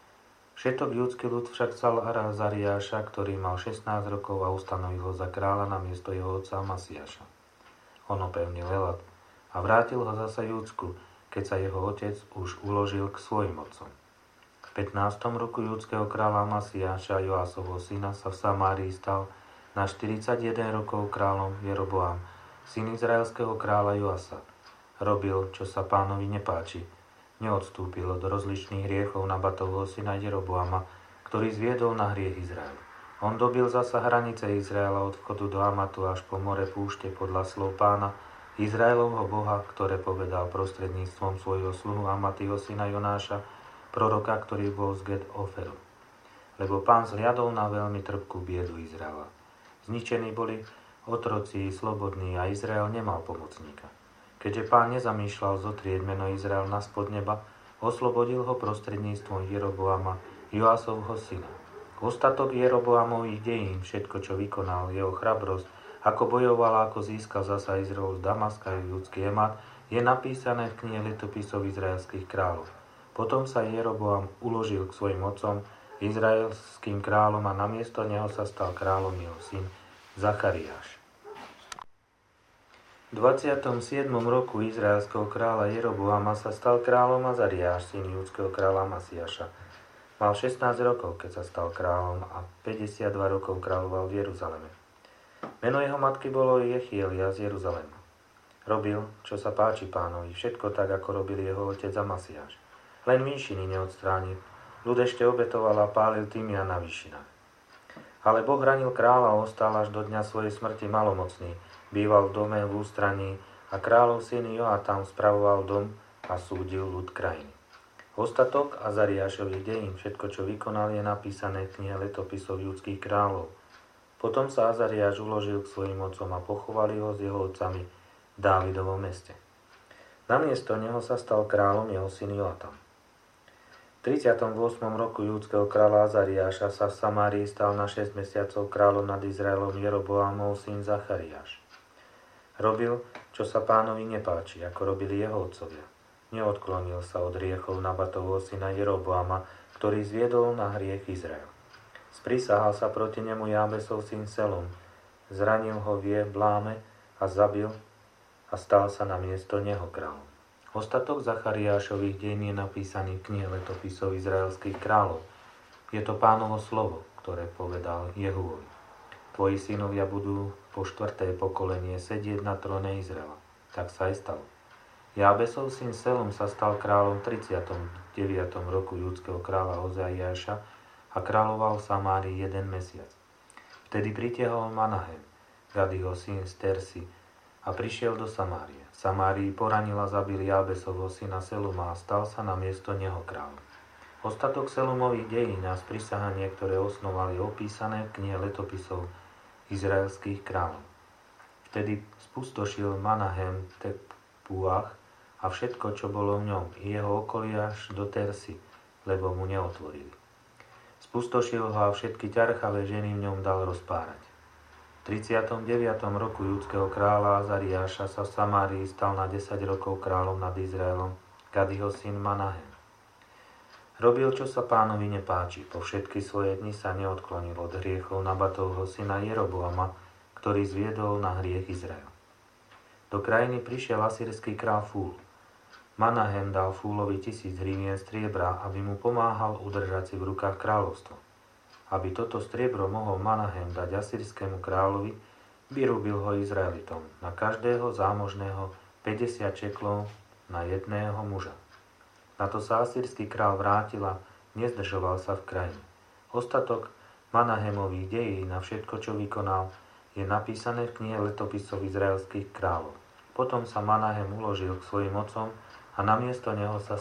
Všetok judský ľud však chcel Azariáša, ktorý mal 16 rokov a ustanovil ho za kráľa namiesto jeho otca Amasiáša. On opevnil Elat a vrátil ho zasa Júdsku, keď sa jeho otec už uložil k svojim otcom. V 15. roku judského kráľa Amasiáša Joasovho syna sa v Samárii stal na 41 rokov kráľom Jeroboam, syn izraelského kráľa Joasa. Robil, čo sa pánovi nepáči. Neodstúpil od rozličných hriechov Nabatovho syna Jeroboama, ktorý zviedol na hriech Izrael. On dobil zasa hranice Izraela od vchodu do Amatu až po more púšte podľa slov pána, Izraelovho Boha, ktoré povedal prostredníctvom svojho sluhu Amatyho syna Jonáša, proroka, ktorý bol z Get Oferu. Lebo pán zliadol na veľmi trpkú biedu Izraela. Zničení boli otroci slobodní a Izrael nemal pomocníka. Keďže pán nezamýšľal zotrieť meno Izrael na spod neba, oslobodil ho prostredníctvom Jeroboama, Joasovho syna. Ostatok Jeroboamových dejín, všetko, čo vykonal, jeho chrabrosť, ako bojoval a ako získal zasa Izrael z Damaska a judský Emat, je napísané v knihe letopisov izraelských kráľov. Potom sa Jeroboam uložil k svojim otcom, izraelským kráľom a namiesto neho sa stal kráľom jeho syn Zachariáš. V 27. roku izraelského kráľa Jeroboama sa stal kráľom Azariáš, syn judského kráľa Amasiáša. Mal 16 rokov, keď sa stal kráľom a 52 rokov kráľoval v Jeruzaleme. Meno jeho matky bolo Jechielia z Jeruzalema. Robil, čo sa páči pánovi, všetko tak, ako robil jeho otec Amasiáš. Len výšiny neodstránil. Ľud ešte obetoval a pálil tymián na výšinách. Ale Boh hranil kráľa a ostal až do dňa svojej smrti malomocný. Býval v dome v ústraní a kráľov syn Joatam spravoval dom a súdil ľud krajiny. Ostatok Azariášových dejín, všetko, čo vykonal, je napísané v knihe letopisov judských kráľov. Potom sa Azariáš uložil k svojim otcom a pochovali ho s jeho otcami v Dávidovom meste. Namiesto neho sa stal kráľom jeho syn Joatam. V 38. roku judského kráľa Azariáša sa v Samárii stal na 6 mesiacov kráľom nad Izraelom Jeroboamov syn Zachariáš. Robil, čo sa pánovi nepáči, ako robili jeho otcovia. Neodklonil sa od hriechov Nabatovho syna Jeroboama, ktorý zviedol na hriech Izrael. Sprisahal sa proti nemu Jábesov syn Selom, zranil ho v Bláme a zabil a stal sa na miesto neho kráľom. Ostatok Zachariášových dejín je napísaný v knihe letopisov izraelských kráľov. Je to pánovo slovo, ktoré povedal Jehúovi. Tvoji synovia budú po 4. pokolenie sedieť na tróne Izraela. Tak sa aj stalo. Jábesov syn Selom sa stal kráľom v 39. roku judského kráľa Ozaiáša a kráľoval v Samárii 1 mesiac. Vtedy pritiahol Manahem, Gadiho syn z Tersi, a prišiel do Samárie. V Samárii poranil a zabil Jábesovho syna Seluma a stal sa na miesto neho kráľom. Ostatok Selumových dejín a sprisahanie, ktoré osnovali, opísané v knihe letopisov izraelských kráľov. Vtedy spustošil Manahem Tepuach a všetko, čo bolo v ňom, i jeho okolie až do Tersy, lebo mu neotvorili. Spustošil ho a všetky ťarchavé ženy v ňom dal rozpárať. V 39. roku judského kráľa Azariáša sa v Samárii stal na 10 rokov kráľom nad Izraelom Gadiho syn Manahem. Robil, čo sa pánovi nepáči, po všetky svoje dni sa neodklonil od hriechov Nabatovho syna Jeroboama, ktorý zviedol na hriech Izrael. Do krajiny prišiel asýrsky kráľ Fúl. Manahem dal Fúlovi 1000 hrivien striebra, aby mu pomáhal udržať si v rukách kráľovstvo. Aby toto striebro mohol Manahem dať asýrskému kráľovi, vyrúbil ho Izraelitom, na každého zámožného 50 šeklov na jedného muža. Na to sa asýrsky kráľ vrátil a nezdržoval sa v krajine. Ostatok Manahemových dejín a všetko, čo vykonal, je napísané v knihe letopisov izraelských kráľov. Potom sa Manahem uložil k svojim otcom a namiesto neho sa